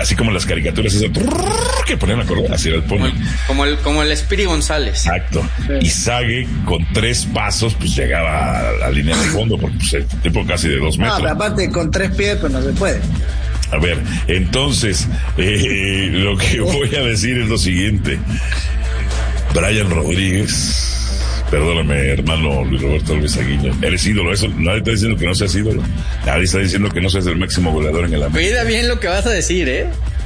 así como las caricaturas esas que ponían a correr, así era el Pony. Como el Espiri González. Exacto. Y Sague con 3 pasos pues llegaba a la línea de fondo, porque pues el tipo casi de 2 metros. No, pero aparte con 3 pies pues no se puede. A ver, entonces, lo que voy a decir es lo siguiente. Brian Rodríguez, perdóname, hermano Luis Roberto Alves Saguiño, eres ídolo, eso nadie está diciendo que no seas ídolo, nadie está diciendo que no seas el máximo goleador en el América. Cuida bien lo que vas a decir, ¿eh?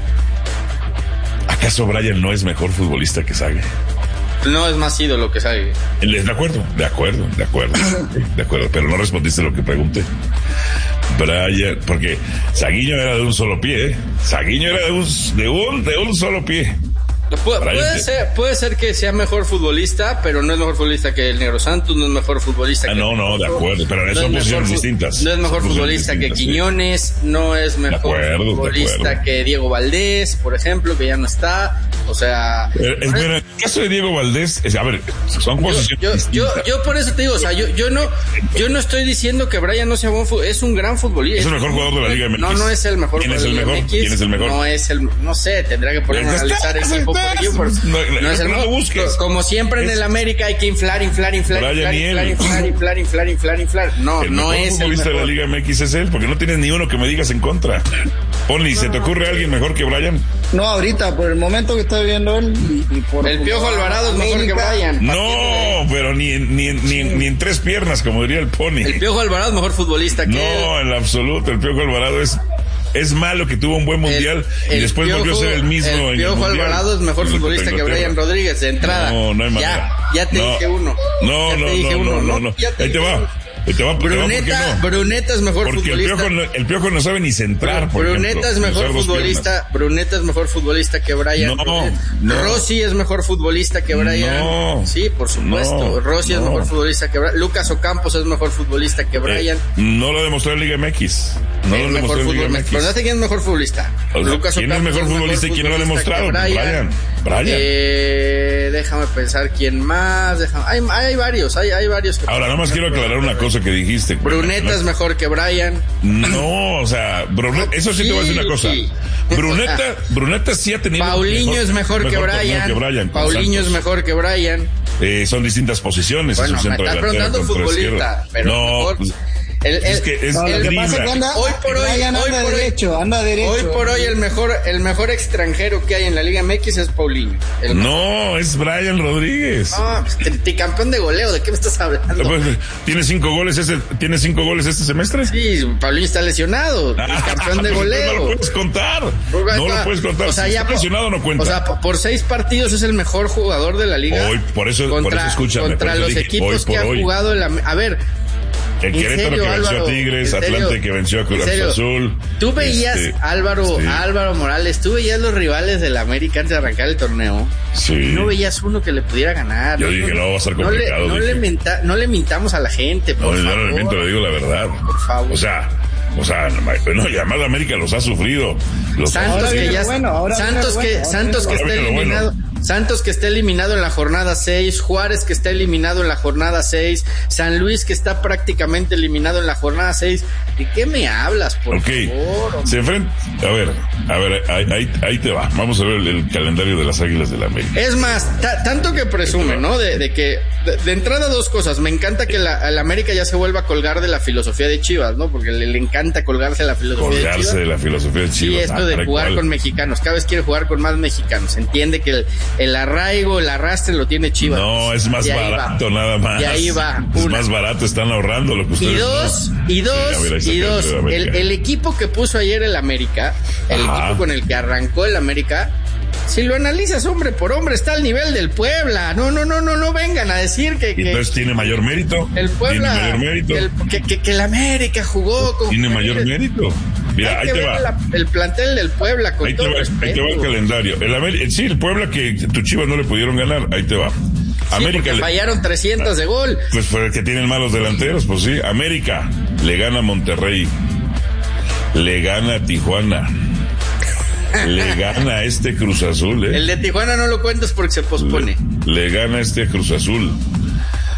¿Acaso Brian no es mejor futbolista que Sague? No es más ídolo que Sague. De acuerdo, pero no respondiste lo que pregunté. Brian, porque Saguiño era de un solo pie, ¿eh? Saguiño era de un solo pie. Puede ser que sea mejor futbolista, pero no es mejor futbolista que el Negro Santos, no es mejor futbolista que... No, de acuerdo, pero son posiciones distintas. No es mejor futbolista que Quiñones, no es mejor futbolista que Diego Valdés, por ejemplo, que ya no está, o sea... Pero en el caso de Diego Valdés, a ver, son posiciones distintas. Yo por eso te digo, o sea, yo no estoy diciendo que Brian no sea buen futbolista, es un gran futbolista. Es el mejor jugador de la Liga MX. No es el mejor. ¿Quién es el mejor? ¿Quién es el mejor? No es el, no sé, tendría que ponerme a analizar equipo por equipo. No es el mejor. Como siempre en el América hay que inflar. No es el futbolista de la Liga MX es él, porque no tienes ni uno que me digas en contra. Pony, ¿se te ocurre alguien mejor que Brian? No, ahorita, por el momento que está viviendo él y por... El Piojo Alvarado es mejor que Brian. No, pero ni en 3 piernas, como diría el Pony. El Piojo Alvarado es mejor futbolista que él. No, en absoluto, el Piojo Alvarado es malo, que tuvo un buen mundial y después volvió a ser el mismo. El Piojo Alvarado es mejor futbolista que Brian Rodríguez de entrada. No hay manera. Ya te dije uno. No. Ahí te va. Bruneta es mejor futbolista. El Piojo no sabe ni centrar. Bruneta es mejor futbolista que Brian. No. Rossi es mejor futbolista que Brian. No. Sí, por supuesto. Rossi es mejor futbolista que Brian. Lucas Ocampos es mejor futbolista que Brian. No lo demostró en Liga MX. Pero no sé quién es mejor futbolista. Lucas Ocampos. ¿Quién es mejor futbolista y quién lo ha demostrado? Brian. Déjame pensar quién más. Hay varios. Ahora, nada más quiero aclarar una cosa que dijiste. Bruneta es mejor que Brian. No, o sea, eso sí te voy a decir una cosa. Bruneta sí ha tenido... Paulinho es mejor que Brian. Paulinho es mejor que Brian. Son distintas posiciones. Bueno, me estás preguntando futbolista, pero no, mejor... Hoy por hoy el mejor extranjero que hay en la Liga MX es Paulinho. No, es Brian Rodríguez. No, campeón de goleo, ¿de qué me estás hablando? ¿Tiene 5 goles este semestre? Sí, Paulinho está lesionado. Campeón de goleo. No lo puedes contar. O sea, si está lesionado no cuenta. O sea, por 6 partidos es el mejor jugador de la liga. Hoy, por eso escúchame. Contra los equipos que ha jugado a ver. El Querétaro que venció a Tigres, Atlante que venció a Cruz Azul. Tú veías, Álvaro Morales, tú veías los rivales de la América antes de arrancar el torneo. Sí. Y no veías uno que le pudiera ganar. Yo dije, no, va a ser complicado. No le mintamos a la gente, por favor. No le miento, le digo la verdad. Por favor. O sea, no, y además América los ha sufrido. Santos que está eliminado en la jornada 6, Juárez que está eliminado en la jornada 6, San Luis que está prácticamente eliminado en la jornada 6. ¿De qué me hablas, por favor? Se enfrenta, a ver, ahí te va. Vamos a ver el calendario de las Águilas del América. Es más, tanto que presume, ¿no? De que, de entrada 2 cosas. Me encanta que la América ya se vuelva a colgar de la filosofía de Chivas, ¿no? Porque le encanta colgarse de la filosofía de Chivas. Sí, esto de jugar con mexicanos. Cada vez quiere jugar con más mexicanos. Entiende que el arraigo, el arrastre lo tiene Chivas. No, es más barato nada más. Y ahí va. Es más barato, están ahorrando lo que ustedes. Y dos, el equipo que puso ayer el América, equipo con el que arrancó el América, si lo analizas hombre por hombre, está al nivel del Puebla. No vengan a decir que entonces tiene mayor mérito. El Puebla, tiene mayor mérito. Que el América jugó con... Tiene mayor mérito. Mira, ahí te va. El plantel del Puebla con todo respeto. Ahí te va el calendario. El Puebla que tus Chivas no le pudieron ganar, ahí te va. América le fallaron 300 de gol. Pues fue que tienen malos delanteros, pues sí. América le gana a Monterrey, le gana a Tijuana, le gana a Cruz Azul, El de Tijuana no lo cuentas porque se pospone. Le gana Cruz Azul,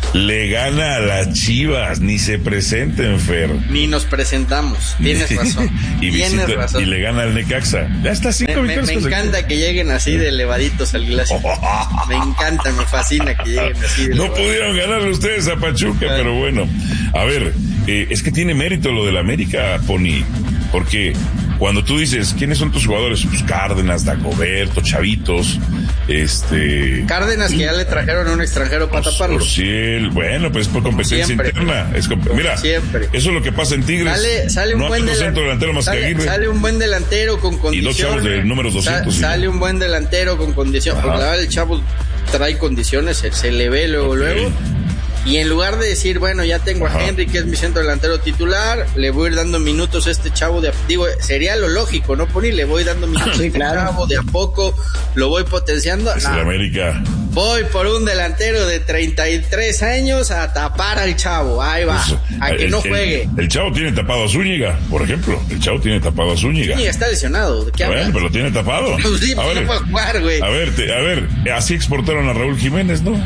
Le gana a las Chivas, ni se presenten, Fer. Ni nos presentamos, tienes razón. Tienes razón. Y le gana al Necaxa. Ya está 5 victorias. Me encanta que lleguen así de elevaditos al clásico. Me encanta, me fascina que lleguen así de No pudieron ganarle ustedes a Pachuca, pero bueno. A ver, es que tiene mérito lo del América, Pony, porque cuando tú dices, ¿quiénes son tus jugadores? Pues Cárdenas, Dagoberto, chavitos, Cárdenas, que ya le trajeron a un extranjero para taparlo. Sí, bueno, pues por competencia siempre, interna. Mira, siempre. Eso es lo que pasa en Tigres. Sale un buen delantero más que Aguirre. Sale un buen delantero con condición. Y 2 chavos de números 200. Sale un buen delantero con condición. Porque la verdad el chavo trae condiciones, se le ve luego. Y en lugar de decir, bueno, ya tengo a Henry, que es mi centro delantero titular, le voy a ir dando minutos a este chavo sería lo lógico, ¿no, Pony? Le voy dando minutos a este chavo, de a poco lo voy potenciando. Es el América. Voy por un delantero de 33 años a tapar al chavo, ahí va, que no juegue. El chavo tiene tapado a Zúñiga, por ejemplo. Zúñiga está lesionado, ¿de qué hablas? Bueno, pero lo tiene tapado. Sí, no puede jugar, güey. A ver, así exportaron a Raúl Jiménez, ¿no?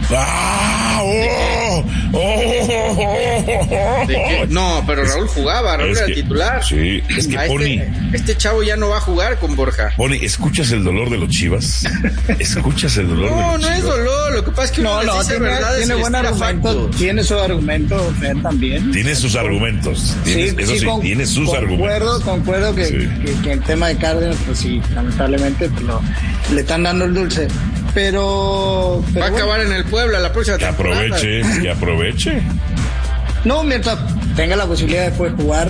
No, pero Raúl jugaba, Raúl era titular. Sí, es que Pony. Este chavo ya no va a jugar con Borja. Pony, ¿escuchas el dolor de los Chivas? No es dolor, lo que pasa es que uno dice verdad. Tiene buen argumento, tiene su argumento, Fer, también. Tiene sus argumentos. Tiene sus argumentos. Concuerdo que el tema de Cárdenas, pues sí, lamentablemente le están dando el dulce. Pero va a acabar en el Puebla la próxima temporada. Que aproveche. No, mientras tenga la posibilidad de después jugar,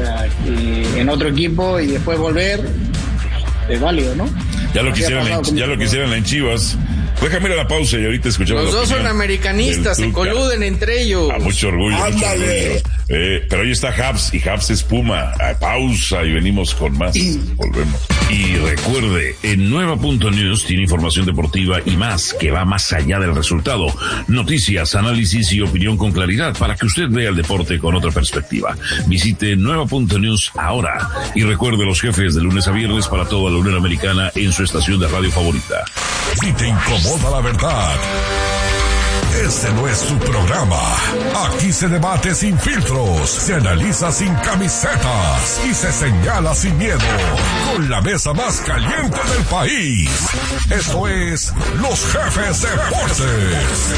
en otro equipo y después volver, es válido, ¿no? Ya lo quisieran en Chivas. Déjame ir a la pausa y ahorita escuchamos. Los dos son americanistas, se coluden entre ellos. Mucho orgullo. Pero ahí está Habs, y Habs es Puma. Pausa y venimos con más. Volvemos. Y recuerde, en Nueva.News tiene información deportiva y más, que va más allá del resultado. Noticias, análisis y opinión con claridad para que usted vea el deporte con otra perspectiva. Visite Nueva.News ahora. Y recuerde los jefes de lunes a viernes para toda la Unión Americana en su estación de radio favorita. Si te incomoda la verdad, este no es su programa. Aquí se debate sin filtros, se analiza sin camisetas y se señala sin miedo. Con la mesa más caliente del país. Esto es Los Jefes Deportes.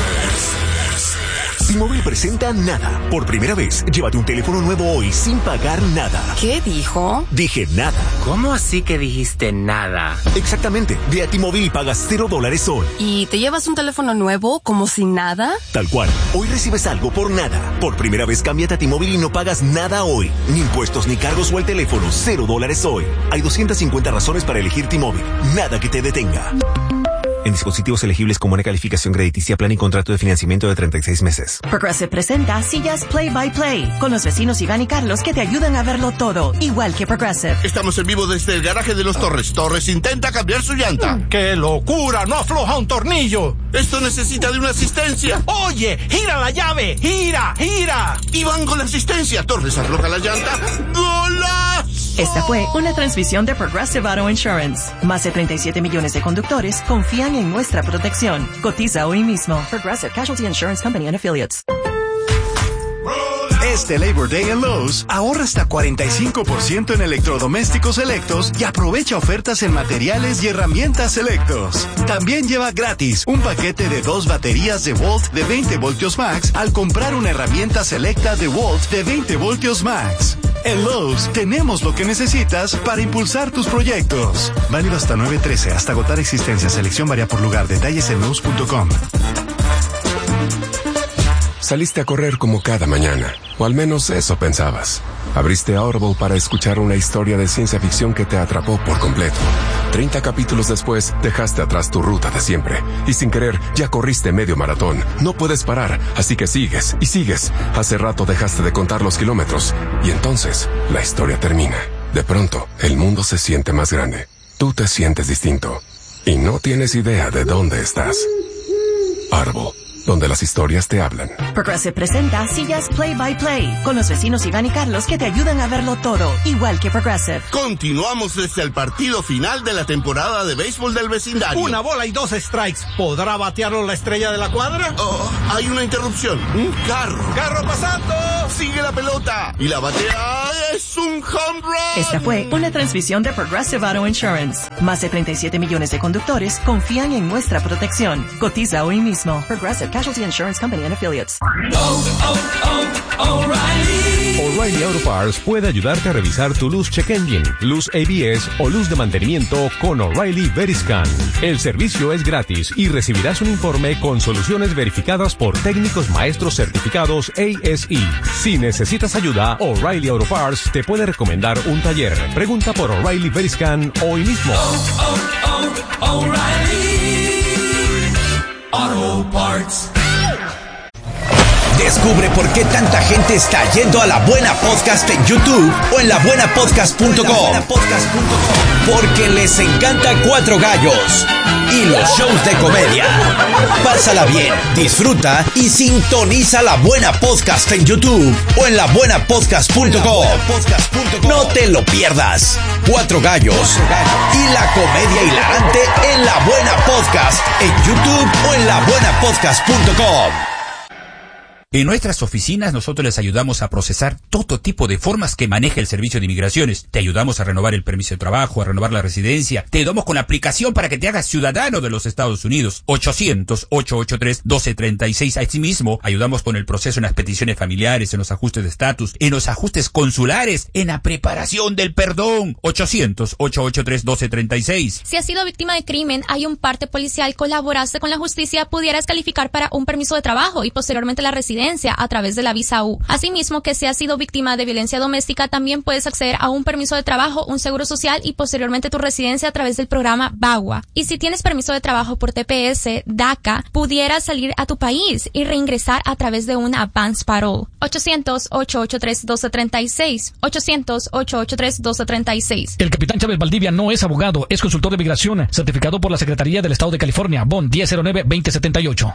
T-Mobile presenta Nada. Por primera vez, llévate un teléfono nuevo hoy sin pagar nada. ¿Qué dijo? Dije nada. ¿Cómo así que dijiste nada? Exactamente. Ve a T-Mobile y pagas $0 hoy. ¿Y te llevas un teléfono nuevo como sin nada? Tal cual. Hoy recibes algo por nada. Por primera vez, cámbiate a T-Mobile y no pagas nada hoy. Ni impuestos ni cargos o el teléfono. $0 hoy. Hay 250 razones para elegir T-Mobile. Nada que te detenga. En dispositivos elegibles con buena calificación crediticia, plan y contrato de financiamiento de 36 meses. Progressive presenta Sillas Play by Play, con los vecinos Iván y Carlos que te ayudan a verlo todo, igual que Progressive. Estamos en vivo desde el garaje de los Torres. Torres intenta cambiar su llanta. ¡Qué locura! ¡No afloja un tornillo! Esto necesita de una asistencia. ¡Oye! ¡Gira la llave! ¡Gira! Iván con la asistencia. Torres afloja la llanta. ¡Golazo! Esta fue una transmisión de Progressive Auto Insurance. Más de 37 millones de conductores confían en nuestra protección. Cotiza hoy mismo. Progressive Casualty Insurance Company and Affiliates. Este Labor Day en Lowe's, ahorra hasta 45% en electrodomésticos selectos y aprovecha ofertas en materiales y herramientas selectos. También lleva gratis un paquete de 2 baterías de Volt de 20 voltios max al comprar una herramienta selecta de Volt de 20 voltios max. En Lowe's tenemos lo que necesitas para impulsar tus proyectos. Válido hasta 9/13, hasta agotar existencia. Selección varía por lugar. Detalles en Lowe's.com. Saliste a correr como cada mañana, o al menos eso pensabas. Abriste Audible para escuchar una historia de ciencia ficción que te atrapó por completo. 30 capítulos después, dejaste atrás tu ruta de siempre, y sin querer, ya corriste medio maratón. No puedes parar, así que sigues y sigues. Hace rato dejaste de contar los kilómetros, y entonces, la historia termina. De pronto, el mundo se siente más grande. Tú te sientes distinto, y no tienes idea de dónde estás. Audible. donde las historias te hablan. Progressive presenta Sillas Play by Play, con los vecinos Iván y Carlos que te ayudan a verlo todo, igual que Progressive. Continuamos desde el partido final de la temporada de béisbol del vecindario. Una bola y 2 strikes. ¿Podrá batearlo la estrella de la cuadra? Oh, hay una interrupción. Un carro. ¡Carro pasando! Sigue la pelota. Y la batea es un home run. Esta fue una transmisión de Progressive Auto Insurance. Más de 37 millones de conductores confían en nuestra protección. Cotiza hoy mismo. Progressive Casualty Insurance Company and Affiliates. O'Reilly Auto Parts puede ayudarte a revisar tu luz check engine, luz ABS o luz de mantenimiento con O'Reilly Veriscan. El servicio es gratis y recibirás un informe con soluciones verificadas por técnicos maestros certificados ASE. Si necesitas ayuda, O'Reilly Auto Parts te puede recomendar un taller. Pregunta por O'Reilly Veriscan hoy mismo. O'Reilly Auto Parts. Descubre por qué tanta gente está yendo a La Buena Podcast en YouTube o en labuenapodcast.com. Porque les encanta Cuatro Gallos y los shows de comedia. Pásala bien, disfruta y sintoniza La Buena Podcast en YouTube o en labuenapodcast.com. No te lo pierdas. Cuatro Gallos y la comedia hilarante en La Buena Podcast en YouTube o en labuenapodcast.com. En nuestras oficinas nosotros les ayudamos a procesar todo tipo de formas que maneja el Servicio de Inmigraciones. Te ayudamos a renovar el permiso de trabajo, a renovar la residencia. Te ayudamos con la aplicación para que te hagas ciudadano de los Estados Unidos. 800-883-1236. Asimismo, ayudamos con el proceso en las peticiones familiares, en los ajustes de estatus, en los ajustes consulares, en la preparación del perdón. 800-883-1236. Si has sido víctima de crimen, hay un parte policial, colaboraste con la justicia, pudieras calificar para un permiso de trabajo y posteriormente la residencia a través de la visa U. Asimismo, que si has sido víctima de violencia doméstica, también puedes acceder a un permiso de trabajo, un seguro social y posteriormente tu residencia a través del programa VAWA. Y si tienes permiso de trabajo por TPS, DACA, pudieras salir a tu país y reingresar a través de una advance parole. 800-883-1236. 800-883-1236. El capitán Chávez Valdivia no es abogado, es consultor de migración, certificado por la Secretaría del Estado de California, BON 1009-2078.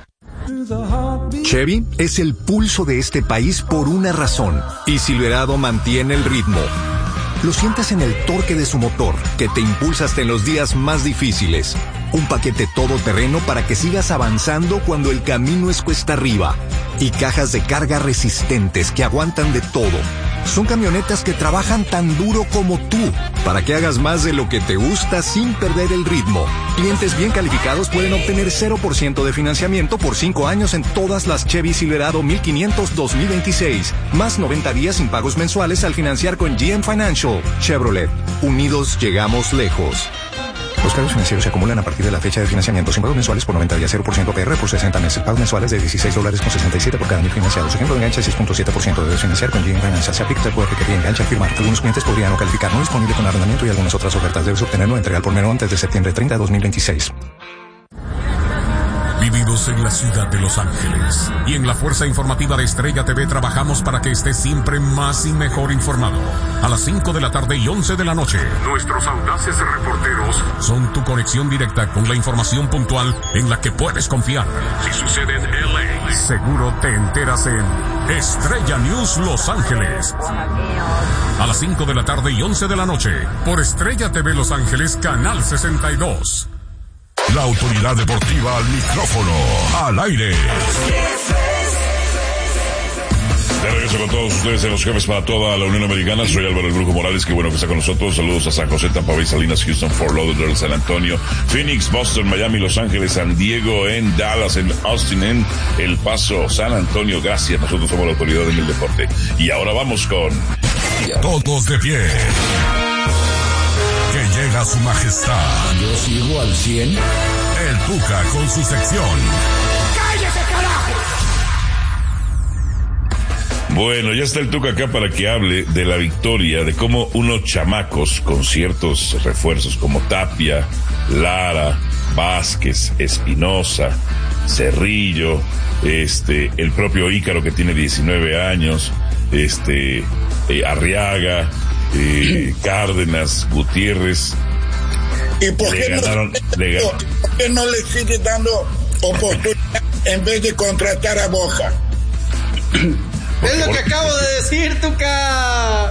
Chevy es el pulso de este país por una razón, y Silverado mantiene el ritmo. Lo sientes en el torque de su motor, que te impulsa hasta en los días más difíciles. Un paquete todoterreno para que sigas avanzando cuando el camino es cuesta arriba. Y cajas de carga resistentes que aguantan de todo. Son camionetas que trabajan tan duro como tú, para que hagas más de lo que te gusta sin perder el ritmo. Clientes bien calificados pueden obtener 0% de financiamiento por 5 años en todas las Chevy Silverado 1500 2026. Más 90 días sin pagos mensuales al financiar con GM Financial. Chevrolet. Unidos llegamos lejos. Los cargos financieros se acumulan a partir de la fecha de financiamiento sin pagos mensuales por 90 días, 0% APR por 60 meses. Pagos mensuales de $16.67 por cada mil financiados. Ejemplo de enganche 6.7%. Debes financiar con GM Financial. Se aplica el poder que enganche al firmar. Algunos clientes podrían no calificar. No disponible con arrendamiento y algunas otras ofertas. Debes obtenerlo entrega al por menor antes de septiembre 30 de 2026. Vivimos en la ciudad de Los Ángeles y en la Fuerza Informativa de Estrella TV trabajamos para que estés siempre más y mejor informado. A las 5 de la tarde y 11 de la noche, nuestros audaces reporteros son tu conexión directa con la información puntual en la que puedes confiar. Si sucede en LA, seguro te enteras en Estrella News Los Ángeles. A las 5 de la tarde y 11 de la noche, por Estrella TV Los Ángeles, Canal 62. La autoridad deportiva al micrófono, al aire. De regreso con todos ustedes en los jefes para toda la Unión Americana. Soy Álvaro El Brujo Morales, qué bueno que está con nosotros. Saludos a San José, Tampa Bay, Salinas, Houston, Fort Lauderdale, San Antonio, Phoenix, Boston, Miami, Los Ángeles, San Diego, en Dallas, en Austin, en El Paso, San Antonio. Gracias, nosotros somos la autoridad en el deporte. Y ahora vamos con... Todos de pie. Que llega su majestad. Yo sigo al 100. El Tuca con su sección. ¡Cállese, carajo! Bueno, ya está el Tuca acá para que hable de la victoria, de cómo unos chamacos con ciertos refuerzos como Tapia, Lara, Vázquez, Espinosa, Cerrillo, el propio Ícaro que tiene 19 años, Arriaga, Cárdenas, Gutiérrez. ¿Y por qué no le sigue dando oportunidad en vez de contratar a Boca. Es lo que acabo de decir, Tuca.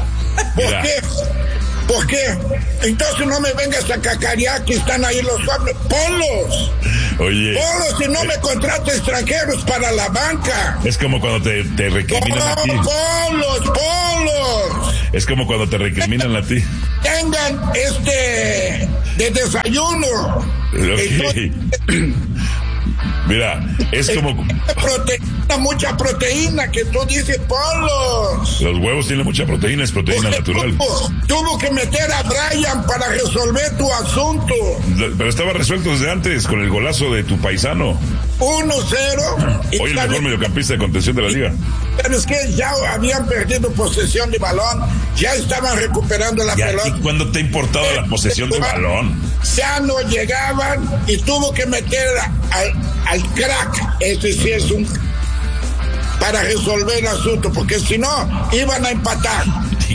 ¿Por qué? Entonces no me vengas a cacarear que están ahí los hombres. ¡Ponlos! Oye. ¡Ponlos y no me contrates extranjeros para la banca! Es como cuando te recriminan a ti. ¡Ponlos! Es como cuando te recriminan a ti. Tengan de desayuno. Okay. Mira, es como... mucha proteína, que tú dices, ponlos. Los huevos tienen mucha proteína, es proteína natural. Tuvo que meter a Brian para resolver tu asunto. Pero estaba resuelto desde antes, con el golazo de tu paisano. 1-0. Hoy el mejor mediocampista de contención de la liga. Pero es que ya habían perdido posesión de balón, ya estaban recuperando la pelota. ¿Y cuándo te ha importado la posesión de balón? Ya no llegaban y tuvo que meter al crack, ese sí es para resolver el asunto, porque si no iban a empatar.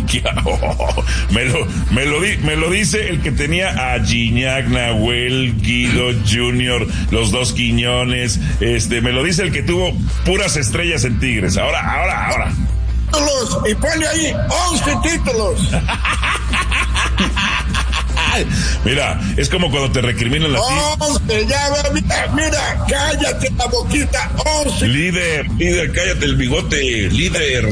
Me lo dice el que tenía a Gignac, Nahuel, Guido Junior, los dos Quiñones, me lo dice el que tuvo puras estrellas en Tigres. Ahora. Y pone ahí 11 títulos. Mira, es como cuando te recriminan a ti. 11, mira, cállate la boquita, 11. Líder, cállate el bigote, líder.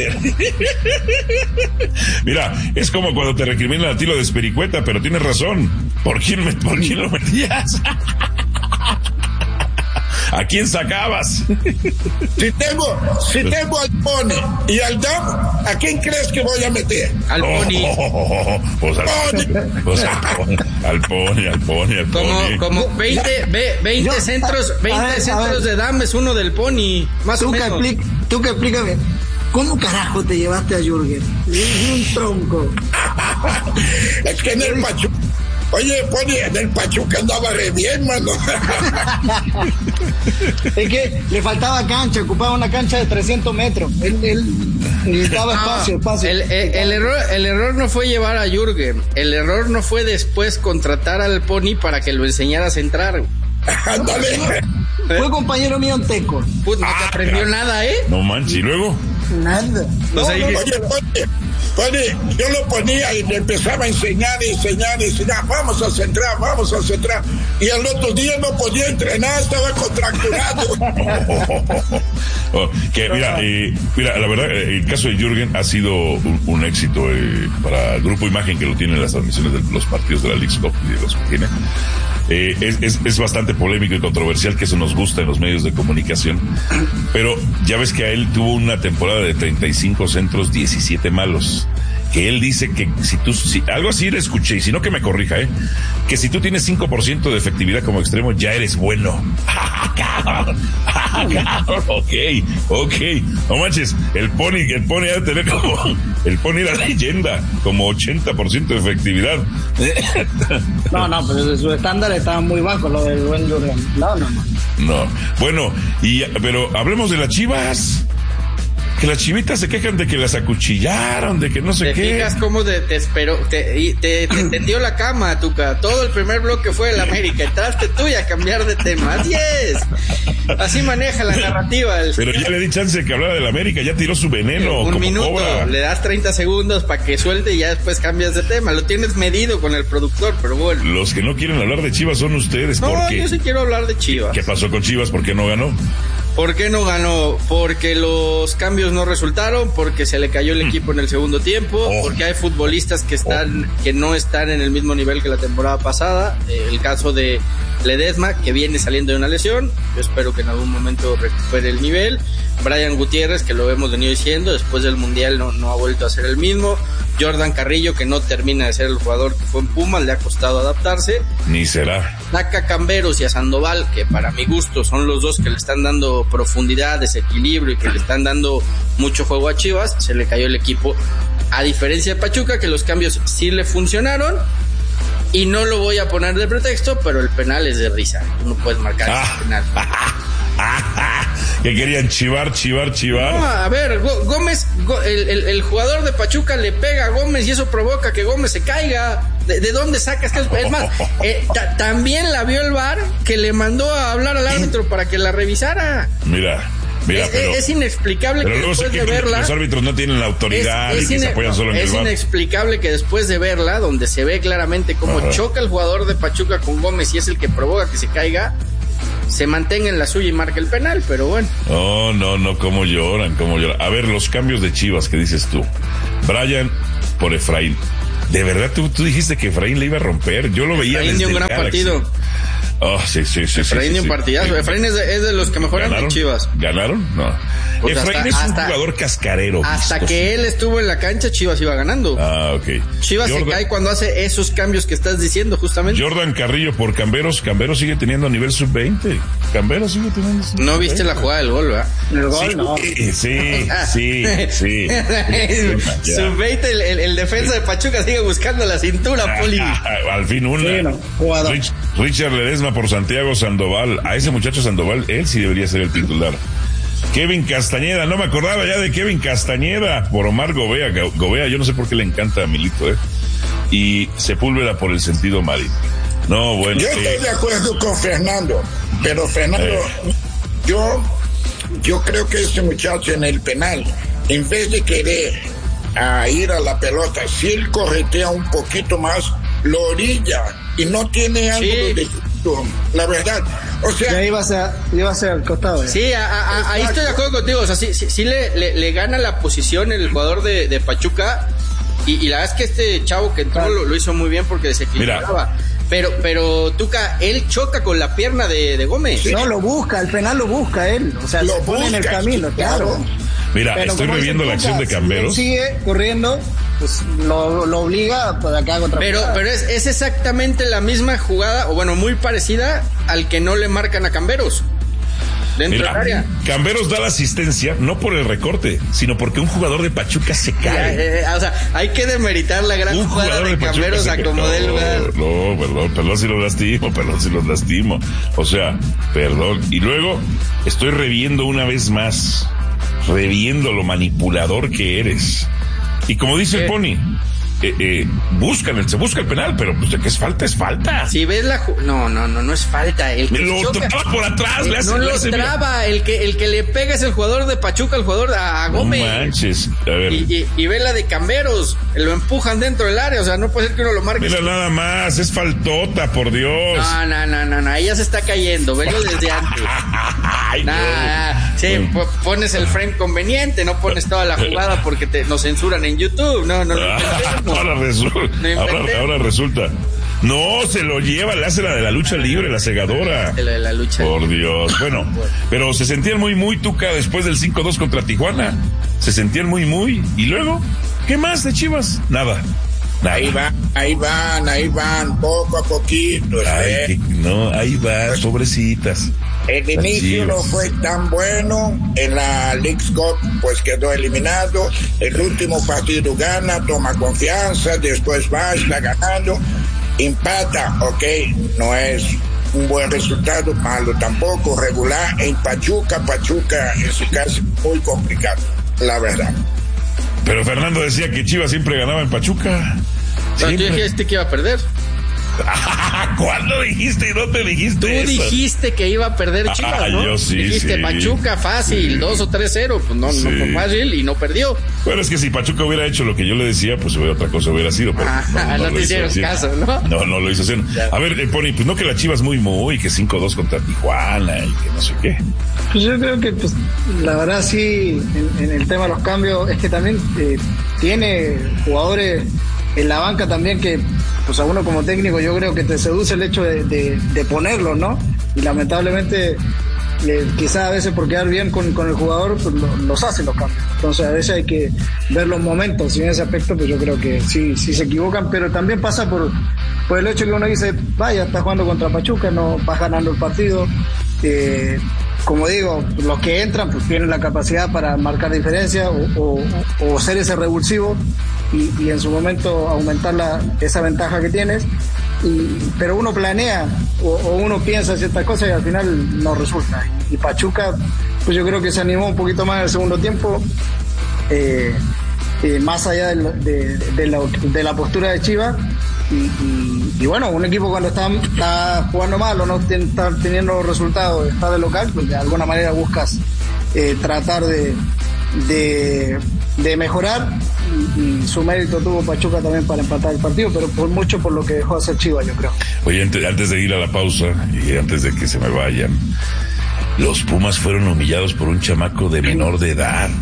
Mira, es como cuando te recriminan a ti lo de Espericueta, pero tienes razón. ¿Por quién lo metías? ¿A quién sacabas? Si tengo al Pony y al Dom, ¿a quién crees que voy a meter? Al Pony. Al Pony. Como 20 centros de Dam es uno del Pony, más o menos. Tú que explícame, ¿cómo carajo te llevaste a Jürgen? Es un tronco. Es que en el Pachuca. Oye, Pony, en el Pachuca andaba re bien, mano. Es que le faltaba cancha, ocupaba una cancha de 300 metros. Él necesitaba espacio. El error no fue llevar a Jürgen. El error no fue después contratar al Pony para que lo enseñara a centrar. Ándale. Fue compañero mío en Teco. No te aprendió nada, ¿eh? No manches, ¿y luego? Nada. Oye, yo lo ponía y le empezaba a enseñar. Vamos a centrar. Y al otro día no podía entrenar, estaba contracturado. Mira, la verdad, el caso de Jürgen ha sido un éxito para el Grupo Imagen, que lo tiene en las transmisiones de los partidos de la Leagues Cup y de los que tiene. Es bastante polémico y controversial, que eso nos gusta en los medios de comunicación, pero ya ves que a él tuvo una temporada de 35 centros, 17 malos, que él dice que si algo así le escuché, y si no que me corrija, que si tú tienes 5% de efectividad como extremo, ya eres bueno. Ok, no manches, el Pony ha de tener el Pony era leyenda, como 80% de efectividad. No, pero su estándar estaba muy bajo, lo del buen Jürgen. No. Bueno, pero hablemos de las Chivas. Que las chivitas se quejan de que las acuchillaron, de que no sé qué. ¿Te fijas cómo te esperó? Te tendió la cama, Tuca. Todo el primer bloque fue el América. Entraste tú y a cambiar de tema. Así maneja la narrativa. Pero ya le di chance de que hablara del América. Ya tiró su veneno. Un como minuto. Cobra. Le das 30 segundos para que suelte y ya después cambias de tema. Lo tienes medido con el productor, pero bueno. Los que no quieren hablar de Chivas son ustedes. No, yo sí quiero hablar de Chivas. ¿Qué pasó con Chivas? ¿Por qué no ganó? ¿Por qué no ganó? Porque los cambios no resultaron, porque se le cayó el equipo en el segundo tiempo, porque hay futbolistas que no están en el mismo nivel que la temporada pasada. El caso de Ledesma, que viene saliendo de una lesión, yo espero que en algún momento recupere el nivel. Brian Gutiérrez, que lo hemos venido diciendo, después del Mundial no ha vuelto a ser el mismo. Jordan Carrillo, que no termina de ser el jugador que fue en Pumas, le ha costado adaptarse. Ni será. Saca a Camberos y a Sandoval, que para mi gusto son los dos que le están dando profundidad, desequilibrio y que le están dando mucho juego a Chivas. Se le cayó el equipo, a diferencia de Pachuca, que los cambios sí le funcionaron. Y no lo voy a poner de pretexto, pero el penal es de risa. Tú no puedes marcar ese penal. Que querían chivar. No, a ver, Gómez, el jugador de Pachuca le pega a Gómez y eso provoca que Gómez se caiga. ¿De dónde sacas que es más? También la vio el VAR que le mandó a hablar al árbitro para que la revisara. Mira, es inexplicable que después de verla... Los árbitros no tienen la autoridad y que se apoyan solo en el VAR. Es inexplicable que después de verla, donde se ve claramente cómo choca el jugador de Pachuca con Gómez y es el que provoca que se caiga, se mantenga en la suya y marque el penal, pero bueno. No, cómo lloran. A ver, los cambios de Chivas que dices tú. Brian por Efraín. ¿De verdad tú dijiste que Efraín le iba a romper? Yo lo veía desde de un gran partido. Sí. Efraín dio un partidazo. Efraín es de los que mejoran en Chivas. ¿Ganaron? No. Pues Efraín es un jugador cascarero. Hasta que él estuvo en la cancha, Chivas iba ganando. Ok. Chivas se cae cuando hace esos cambios que estás diciendo, justamente. Jordan Carrillo por Camberos. Camberos sigue teniendo a nivel sub-20. Camberos sigue teniendo No viste la jugada del gol, ¿verdad? El gol, no. Sí. Sub-20, el defensa de Pachuca sigue buscando la cintura, Poli. Al fin una. Richard Ledesma por Santiago Sandoval. A ese muchacho Sandoval, él sí debería ser el titular. Kevin Castañeda, no me acordaba ya de Kevin Castañeda por Omar Gobea. Gobea, yo no sé por qué le encanta a Milito, Y Sepúlveda por el sentido marino. No, bueno. Yo estoy de acuerdo con Fernando, pero Fernando, yo creo que este muchacho en el penal, en vez de querer ir a la pelota, si él corretea un poquito más, lo orilla y no tiene ángulo de justo, la verdad. O sea, ya iba a ser al costado. Sí, ahí estoy de acuerdo contigo. O sea, sí le gana la posición el jugador de Pachuca. Y la verdad es que este chavo que entró lo hizo muy bien porque desequilibraba. Pero Tuca, él choca con la pierna de Gómez. No, lo busca, el penal lo busca él. O sea, lo pone en el camino, claro. Mira, pero estoy reviendo la acción de Camberos. Si sigue corriendo, pues lo obliga para que haga otra jugada. Pero es exactamente la misma jugada, o bueno, muy parecida al que no le marcan a Camberos. Dentro del área. Camberos da la asistencia no por el recorte, sino porque un jugador de Pachuca se cae. O sea, hay que demeritar la gran jugada de Camberos a como del lugar. No, perdón si los lastimo. O sea, perdón. Y luego estoy reviendo una vez más, lo manipulador que eres. Y como dice el Pony, se busca el penal, pero pues de que es falta. Si ves no es falta. El que lo traba por atrás, el que le pega es el jugador de Pachuca, el jugador a Gómez. No manches, a ver. Y ve la de Camberos, lo empujan dentro del área, o sea, no puede ser que uno lo marque. Mira nada más, es faltota, por Dios. No, ella se está cayendo, velo desde antes. Ay, pones el frame conveniente, no pones toda la jugada porque nos censuran en YouTube, no. Ahora resulta. No, se lo lleva, le hace la de la lucha libre, la segadora. La de la lucha Por Dios. Bueno, pero se sentían muy, Tuca, después del 5-2 contra Tijuana. Se sentían muy. ¿Y luego? ¿Qué más de Chivas? Nada. Ahí van, poco a poquito. Ahí va, pobrecitas. El inicio no fue tan bueno, en la Leagues Cup pues quedó eliminado, el último partido gana, toma confianza, después está ganando, empata, no es un buen resultado, malo tampoco, regular en Pachuca en su caso muy complicado, la verdad. Pero Fernando decía que Chivas siempre ganaba en Pachuca. Pero tú dijiste que iba a perder. ¿Cuándo dijiste y no te dijiste Tú dijiste que iba a perder Chivas, ¿no? Yo sí, dijiste Pachuca fácil, 2 o 3-0, pues no fue fácil y no perdió. Bueno, es que si Pachuca hubiera hecho lo que yo le decía, pues otra cosa hubiera sido, pero no te hicieron caso, ¿no? No lo hizo así. A ver, Pony, pues no que la Chivas muy, que 5-2 contra Tijuana y que no sé qué. Pues yo creo que, pues, la verdad sí, en el tema de los cambios, es que también tiene jugadores en la banca también que, pues a uno como técnico yo creo que te seduce el hecho de ponerlos, ¿no? Y lamentablemente quizás a veces por quedar bien con el jugador pues los hacen los cambios. Entonces a veces hay que ver los momentos y en ese aspecto pues yo creo que sí se equivocan, pero también pasa por el hecho que uno dice, vaya, está jugando contra Pachuca, no va ganando el partido. Como digo, los que entran pues tienen la capacidad para marcar diferencia o ser ese revulsivo y en su momento aumentar esa ventaja que tienes, pero uno planea o uno piensa ciertas cosas y al final no resulta. Y Pachuca, pues yo creo que se animó un poquito más en el segundo tiempo, más allá de la postura de Chivas, Y bueno, un equipo cuando está jugando mal o no está teniendo resultados, está de local, pues de alguna manera buscas tratar de mejorar, y su mérito tuvo Pachuca también para empatar el partido, pero mucho por lo que dejó hacer Chivas, yo creo. Oye, antes de ir a la pausa y antes de que se me vayan, los Pumas fueron humillados por un chamaco de menor de edad.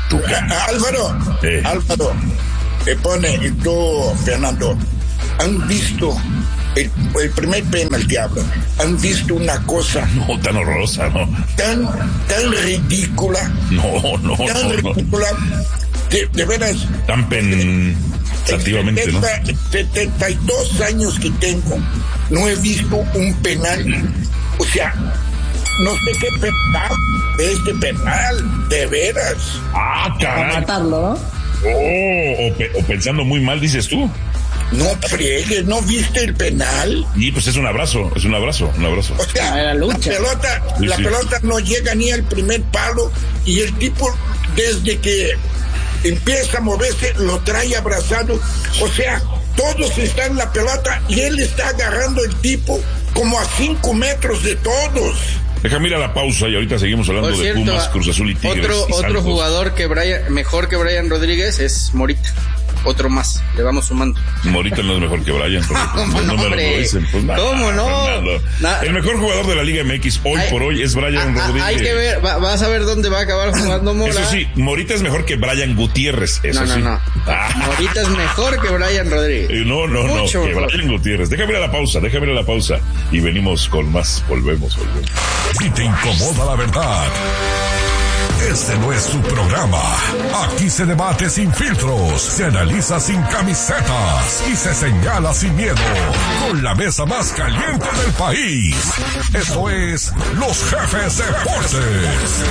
Álvaro, te pone, y tú, Fernando, ¿han visto el primer penal que hablan? ¿Han visto una cosa? No, tan horrorosa, ¿no? Tan ridícula. Tan ridícula. De veras. Tan pensativamente, ¿no? 72 años que tengo, no he visto un penal. O sea, no sé qué penal de este penal, de veras. Ah, caray. Para matarlo, ¿no? O pensando muy mal, dices tú. No friegues, ¿no viste el penal? Y pues es un abrazo. O sea, la pelota no llega ni al primer palo y el tipo, desde que empieza a moverse, lo trae abrazado. O sea, todos están en la pelota y él está agarrando el tipo como a 5 metros de todos. Déjame ir a la pausa y ahorita seguimos hablando de Pumas, Cruz Azul y Tigres. Otro jugador mejor que Brian Rodríguez es Morita. Otro más, le vamos sumando. Morita no es mejor que Brian. ¿Cómo no, hombre? ¿Cómo no? El mejor jugador de la Liga MX hoy por hoy es Brian Rodríguez. Hay que ver, vas a ver dónde va a acabar jugando Mora. Eso sí, Morita es mejor que Brian Gutiérrez. Eso sí. No. Morita es mejor que Brian Rodríguez. No, que Brian Gutiérrez. Déjame ir a la pausa. Y venimos con más. Volvemos. Si te incomoda la verdad, este no es tu programa. Aquí se debate sin filtros, se analiza sin camisetas y se señala sin miedo. Con la mesa más caliente del país. Esto es Los Jefes Deportes.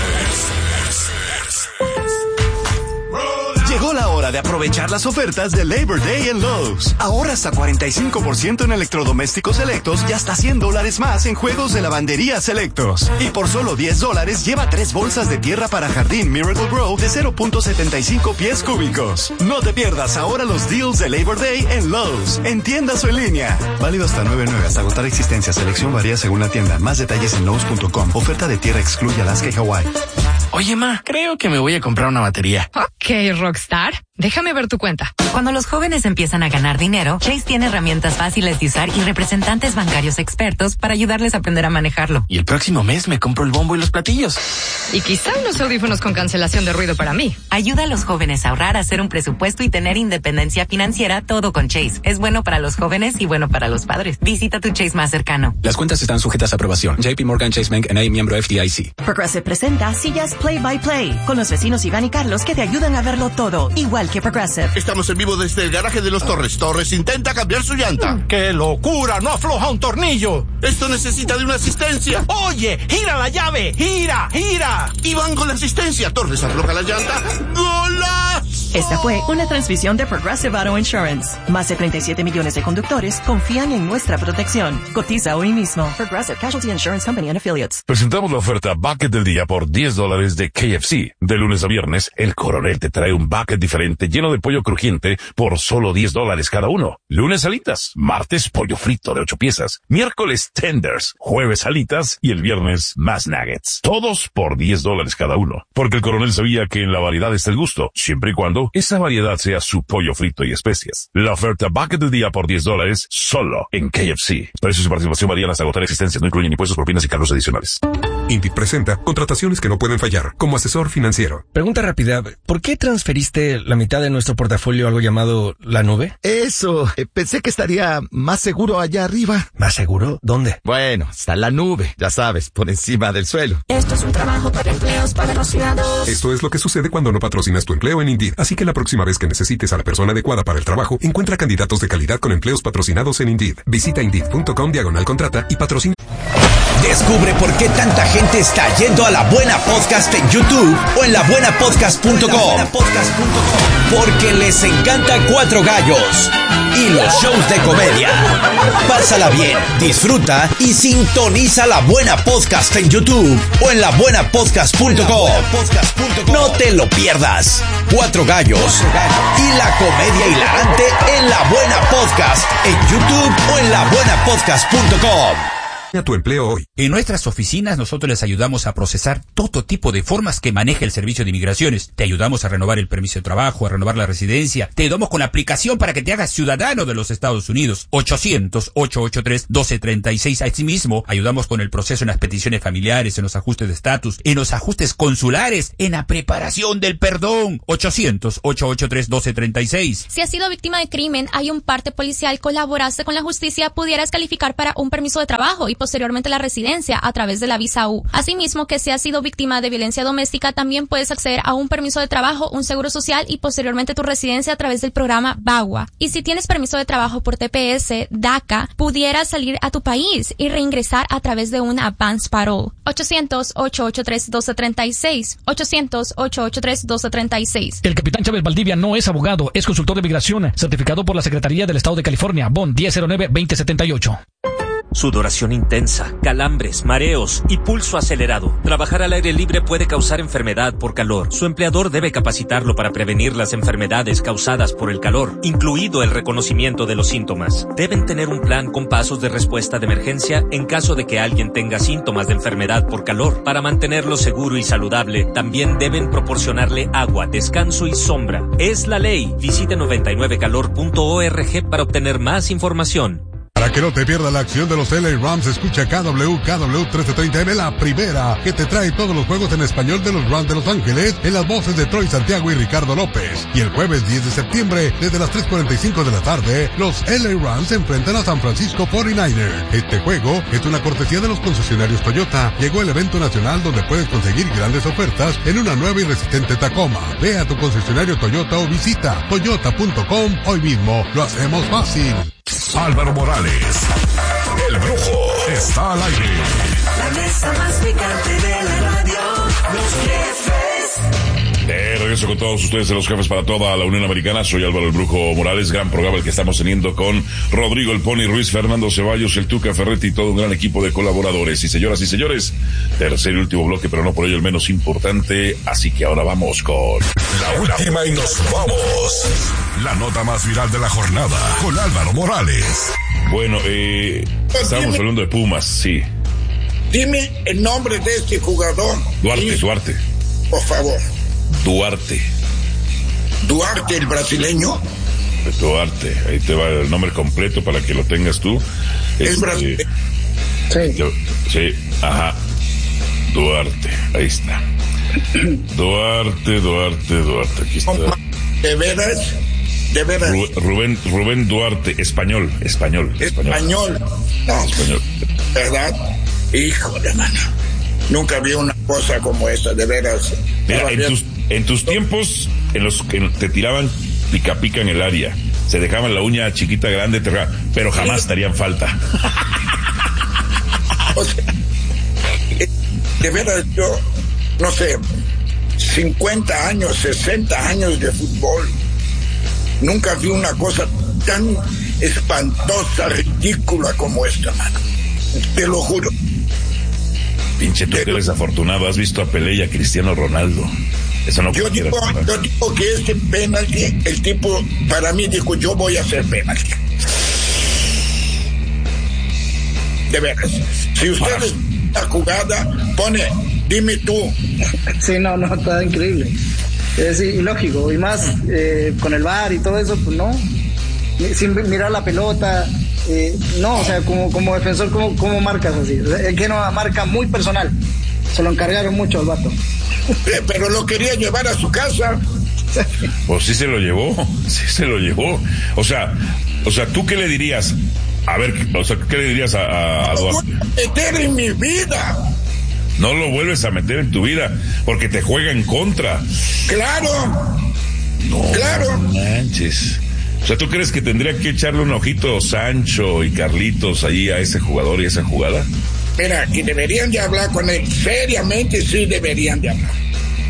Llegó la hora de aprovechar las ofertas de Labor Day en Lowe's. Ahorra hasta 45% en electrodomésticos selectos y hasta $100 más en juegos de lavandería selectos. Y por solo $10 lleva 3 bolsas de tierra para jardín Miracle Grow de 0.75 pies cúbicos. No te pierdas ahora los deals de Labor Day en Lowe's, en tiendas o en línea. Válido hasta 9/9 hasta agotar existencia. Selección varía según la tienda. Más detalles en Lowe's.com. Oferta de tierra excluye Alaska y Hawái. Oye, ma, creo que me voy a comprar una batería. Ok, Rockstar. Déjame ver tu cuenta. Cuando los jóvenes empiezan a ganar dinero, Chase tiene herramientas fáciles de usar y representantes bancarios expertos para ayudarles a aprender a manejarlo. Y el próximo mes me compro el bombo y los platillos. Y quizá unos audífonos con cancelación de ruido para mí. Ayuda a los jóvenes a ahorrar, a hacer un presupuesto y tener independencia financiera, todo con Chase. Es bueno para los jóvenes y bueno para los padres. Visita tu Chase más cercano. Las cuentas están sujetas a aprobación. JP Morgan Chase Bank N.A., miembro FDIC. Progressive presenta Sillas Play by Play con los vecinos Iván y Carlos que te ayudan a verlo todo, igual que Progressive. Estamos en vivo desde el garaje de los Torres. Torres intenta cambiar su llanta. ¡Qué locura! ¡No afloja un tornillo! Esto necesita de una asistencia. ¡Oye! ¡Gira la llave! ¡Gira! Iván con la asistencia. Torres afloja la llanta. ¡Golazo! Esta fue una transmisión de Progressive Auto Insurance. Más de 37 millones de conductores confían en nuestra protección. Cotiza hoy mismo. Progressive Casualty Insurance Company and Affiliates. Presentamos la oferta Bucket del Día por $10 de KFC. De lunes a viernes, el Coronel te trae un bucket diferente lleno de pollo crujiente por solo $10 cada uno. Lunes alitas, martes pollo frito de 8 piezas, miércoles tenders, jueves alitas y el viernes más nuggets. Todos por $10 cada uno. Porque el Coronel sabía que en la variedad está el gusto, siempre y cuando esa variedad sea su pollo frito y especias. La oferta Bucket del Día por $10 solo en KFC. Precios y participación varían hasta agotar existencia, no incluyen impuestos, propinas y cargos adicionales. Indeed presenta contrataciones que no pueden fallar como asesor financiero. Pregunta rápida, ¿por qué transferiste la mitad de nuestro portafolio a algo llamado la nube? Eso, pensé que estaría más seguro allá arriba. ¿Más seguro? ¿Dónde? Bueno, está la nube, ya sabes, por encima del suelo. Esto es un trabajo para empleos patrocinados. Esto es lo que sucede cuando no patrocinas tu empleo en Indeed. Así que la próxima vez que necesites a la persona adecuada para el trabajo, encuentra candidatos de calidad con empleos patrocinados en Indeed. Visita Indeed.com/contrata y patrocina. Descubre por qué tanta gente está yendo a La Buena Podcast en YouTube o en labuenapodcast.com. Porque les encanta Cuatro Gallos y los shows de comedia. Pásala bien, disfruta y sintoniza La Buena Podcast en YouTube o en labuenapodcast.com. No te lo pierdas. Cuatro Gallos y la comedia hilarante en La Buena Podcast en YouTube o en labuenapodcast.com. A tu empleo hoy. En nuestras oficinas nosotros les ayudamos a procesar todo tipo de formas que maneja el Servicio de Migraciones. Te ayudamos a renovar el permiso de trabajo, a renovar la residencia. Te ayudamos con la aplicación para que te hagas ciudadano de los Estados Unidos. 800-883-1236. Asimismo, ayudamos con el proceso en las peticiones familiares, en los ajustes de estatus, en los ajustes consulares, en la preparación del perdón. 800-883-1236. Si has sido víctima de crimen, hay un parte policial, colaboraste con la justicia, pudieras calificar para un permiso de trabajo y posteriormente la residencia a través de la visa U. Asimismo, que si has sido víctima de violencia doméstica, también puedes acceder a un permiso de trabajo, un seguro social y posteriormente tu residencia a través del programa VAWA. Y si tienes permiso de trabajo por TPS, DACA, pudieras salir a tu país y reingresar a través de un advance parole. 800-883-1236. 800-883-1236. El capitán Chávez Valdivia no es abogado, es consultor de migración, certificado por la Secretaría del Estado de California, BON 1009-2078. Sudoración intensa, calambres, mareos y pulso acelerado. Trabajar al aire libre puede causar enfermedad por calor. Su empleador debe capacitarlo para prevenir las enfermedades causadas por el calor, incluido el reconocimiento de los síntomas. Deben tener un plan con pasos de respuesta de emergencia en caso de que alguien tenga síntomas de enfermedad por calor. Para mantenerlo seguro y saludable, también deben proporcionarle agua, descanso y sombra. Es la ley. Visite 99calor.org para obtener más información. Para que no te pierdas la acción de los LA Rams, escucha KW 1330M, la primera, que te trae todos los juegos en español de los Rams de Los Ángeles, en las voces de Troy Santiago y Ricardo López. Y el jueves 10 de septiembre, desde las 3:45 de la tarde, los LA Rams se enfrentan a San Francisco 49ers. Este juego es una cortesía de los concesionarios Toyota. Llegó el evento nacional donde puedes conseguir grandes ofertas en una nueva y resistente Tacoma. Ve a tu concesionario Toyota o visita toyota.com hoy mismo. Lo hacemos fácil. Álvaro Morales, el Brujo, está al aire. La mesa más picante de la radio, los jefes. Regreso con todos ustedes de Los Jefes para toda la Unión Americana. Soy Álvaro el Brujo Morales. Gran programa el que estamos teniendo con Rodrigo el Pony Ruiz, Fernando Ceballos, el Tuca Ferretti y todo un gran equipo de colaboradores. Y señoras y señores, tercer y último bloque, pero no por ello el menos importante. Así que ahora vamos con la última y nos vamos. La nota más viral de la jornada con Álvaro Morales. Bueno, estábamos hablando de Pumas, sí. Dime el nombre de este jugador. Duarte. Por favor. Duarte el brasileño. Duarte, ahí te va el nombre completo para que lo tengas tú. Es brasileño. Sí, ajá. Duarte, ahí está. Duarte, aquí está. ¿De veras? Rubén Duarte, español. No, español. ¿Verdad? Híjole, mano. Nunca vi una cosa como esta, de veras. Mira, en tus tiempos, en los que te tiraban pica en el área, se dejaban la uña chiquita, grande, pero jamás te harían falta. O sea, de veras, yo, no sé, 50 años, 60 años de fútbol, nunca vi una cosa tan espantosa, ridícula como esta, mano. Te lo juro. Pinche tú que eres afortunado, has visto a Pelé y a Cristiano Ronaldo. Eso no yo digo que este penalti, el tipo para mí dijo, yo voy a hacer penalti. De veras. Si ustedes la jugada pone, dime tú. Sí, no, está increíble. Es ilógico. Y más con el VAR y todo eso, pues no. Sin mirar la pelota. No, o sea, como defensor, ¿cómo marcas así? O sea, es que no marca muy personal. Se lo encargaron mucho al vato. Pero lo quería llevar a su casa. Pues sí se lo llevó. O sea, ¿tú qué le dirías? A ver, ¿qué le dirías a Duarte? No lo voy a meter en mi vida. No lo vuelves a meter en tu vida porque te juega en contra. Claro. No manches. O sea, ¿tú crees que tendría que echarle un ojito Sancho y Carlitos ahí a ese jugador y a esa jugada? Mira, y deberían de hablar con él. Seriamente, sí deberían de hablar.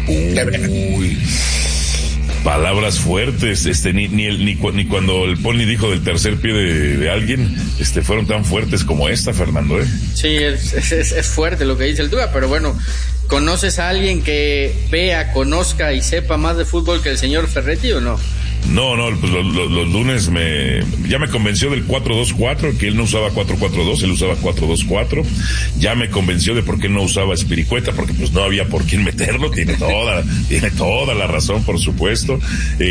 Uy, palabras fuertes. Ni cuando el Pony dijo del tercer pie de alguien, fueron tan fuertes como esta, Fernando, ¿eh? Sí, es fuerte lo que dice el Tuca, pero bueno, ¿conoces a alguien que vea, conozca y sepa más de fútbol que el señor Ferretti o no? No, pues los lunes ya me convenció del 4-2-4, que él no usaba 4-4-2, él usaba 4-2-4. Ya me convenció de por qué no usaba Spiricueta, porque pues no había por quién meterlo. Tiene toda la razón, por supuesto.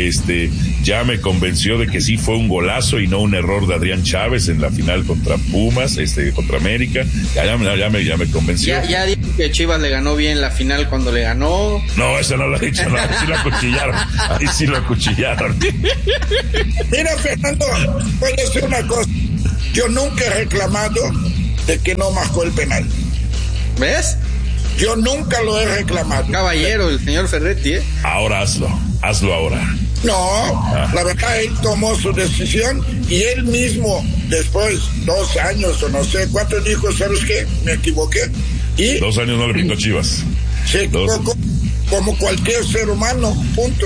Ya me convenció de que sí fue un golazo y no un error de Adrián Chávez en la final contra Pumas, contra América. Ya me convenció. Ya dijo que Chivas le ganó bien la final cuando le ganó. No, eso no lo he dicho, no, ahí sí lo acuchillaron. Ahí sí lo acuchillaron. Mira, Fernando, voy a decir una cosa. Yo nunca he reclamado de que no marcó el penal. ¿Ves? Yo nunca lo he reclamado. Caballero, el señor Ferretti, ¿eh? Ahora hazlo ahora. No, la verdad, él tomó su decisión y él mismo, después, 2 años o no sé cuánto, dijo, ¿sabes qué? Me equivoqué. Y 2 años no le pintó Chivas. Se equivocó como cualquier ser humano, punto.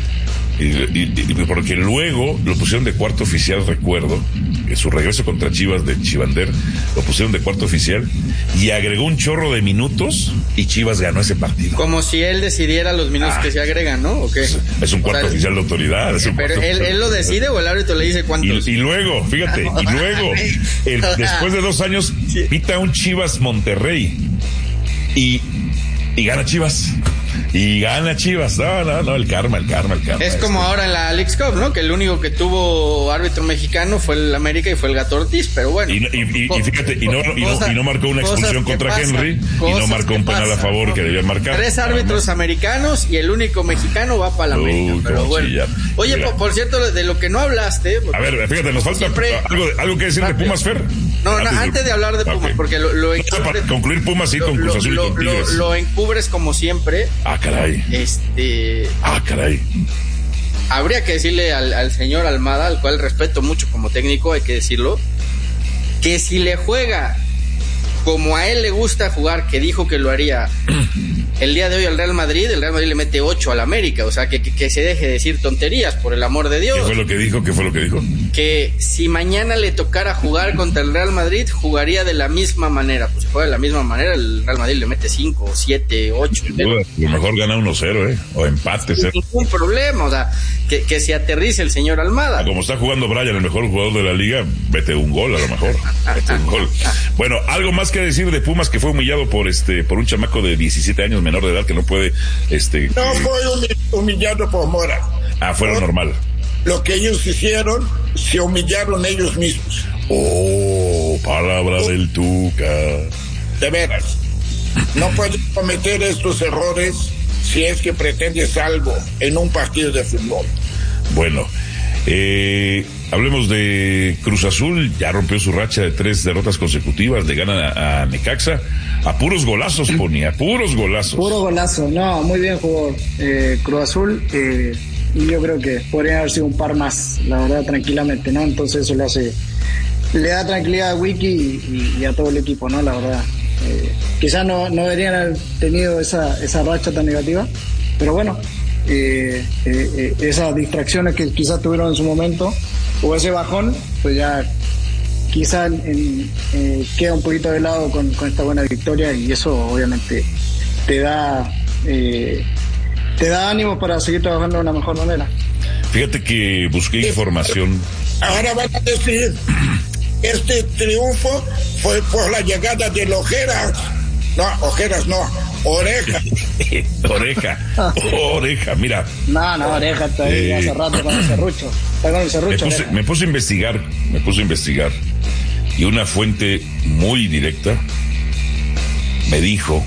Y porque luego lo pusieron de cuarto oficial, recuerdo, en su regreso contra Chivas de Chivander, lo pusieron de cuarto oficial y agregó un chorro de minutos y Chivas ganó ese partido. Como si él decidiera los minutos que se agregan, ¿no? ¿O qué? Es un cuarto oficial de autoridad. Pero él lo decide o el árbitro le dice cuántos. Y luego, fíjate, después de 2 años, pita un Chivas Monterrey y gana Chivas. Y gana Chivas. No, el karma. Es como ahora en la Leagues Cup, ¿no? Que el único que tuvo árbitro mexicano fue el América y fue el Gato Ortiz, pero bueno. Y fíjate, y no marcó una expulsión contra Henry, y no marcó un penal a favor que debía marcar. 3 árbitros americanos y el único mexicano va para la América, pero bueno. Chillar. Oye, por cierto, de lo que no hablaste... A ver, fíjate, nos falta algo que decir de Pumas, Fer. No, antes de hablar de Pumas, porque lo para concluir Pumas sí con Cruz Azul y con Tigres. Lo encubres como siempre. Caray. Caray. Habría que decirle al señor Almada, al cual respeto mucho como técnico, hay que decirlo, que si le juega como a él le gusta jugar, que dijo que lo haría el día de hoy al Real Madrid, el Real Madrid le mete 8 al América, o sea, que se deje de decir tonterías, por el amor de Dios. ¿Qué fue lo que dijo? Que si mañana le tocara jugar contra el Real Madrid, jugaría de la misma manera. Pues si juega de la misma manera, el Real Madrid le mete 5, 7, 8. Lo mejor gana 1-0, o empate. Sin ningún problema, o sea, que se aterrice el señor Almada. Como está jugando Brian, el mejor jugador de la liga, mete un gol a lo mejor. Bueno, algo más que decir de Pumas, que fue humillado por un chamaco de 17 años menor de edad que no puede No fue humillado por Mora. Fue lo normal. Lo que ellos hicieron, se humillaron ellos mismos. Palabra del Tuca. De veras, no puedes cometer estos errores si es que pretendes algo en un partido de fútbol. Bueno, hablemos de Cruz Azul. Ya rompió su racha de 3 derrotas consecutivas. Le ganan a Necaxa a puros golazos, Pony, a puros golazos. Puro golazo, no, muy bien jugó Cruz Azul. Y yo creo que podrían haber sido un par más, la verdad, tranquilamente, ¿no? Entonces eso le da tranquilidad a Wiki y a todo el equipo, ¿no? La verdad. Quizás no deberían haber tenido esa racha tan negativa, pero bueno, esas distracciones que quizás tuvieron en su momento, o ese bajón, pues ya quizás queda un poquito de lado con esta buena victoria, y eso obviamente te da ánimo para seguir trabajando de una mejor manera. Fíjate que busqué información. Ahora van a decir, este triunfo fue por la llegada del Orejas, mira. No, Oreja está ahí hace rato con el serrucho. Está con el serrucho. Me puse a investigar. Y una fuente muy directa me dijo,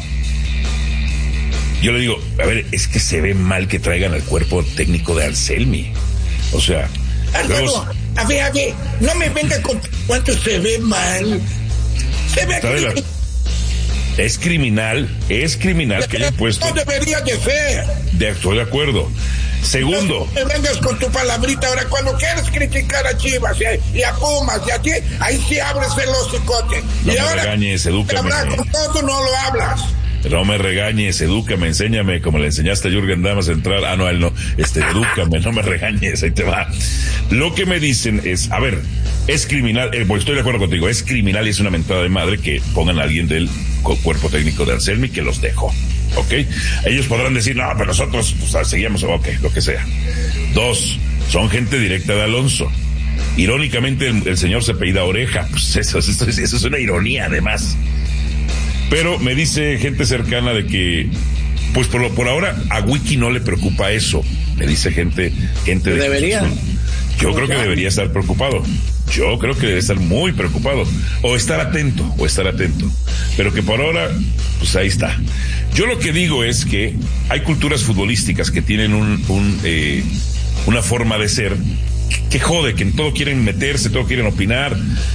yo le digo, a ver, es que se ve mal que traigan al cuerpo técnico de Anselmi. O sea, a ver, no me venga con cuánto se ve mal. Se ve es criminal que hayan puesto. No debería de ser. Estoy de acuerdo. Segundo. No me vengas con tu palabrita ahora. Cuando quieres criticar a Chivas y a Pumas y a ti, ahí sí abres el hocicote. No y me ahora, regañes, edúcame. Con todo no lo hablas. No me regañes, edúcame, enséñame, como le enseñaste a Jürgen Damas a entrar. Ah, no, él no. Edúcame, no me regañes, ahí te va. Lo que me dicen es, a ver, es criminal, pues estoy de acuerdo contigo, es criminal y es una mentada de madre que pongan a alguien del cuerpo técnico de Anselmi que los dejó, ¿ok? Ellos podrán decir, no, pero nosotros pues, seguíamos, ok, lo que sea. 2, son gente directa de Alonso. Irónicamente, el señor se apellida Oreja, pues eso es una ironía, además. Pero me dice gente cercana de que, pues por ahora a Wiki no le preocupa eso. Me dice gente de... Debería. Yo creo que debería estar preocupado. Yo creo que debe estar muy preocupado. O estar atento. Pero que por ahora, pues ahí está. Yo lo que digo es que hay culturas futbolísticas que tienen una forma de ser que jode, que en todo quieren meterse, todo quieren opinar,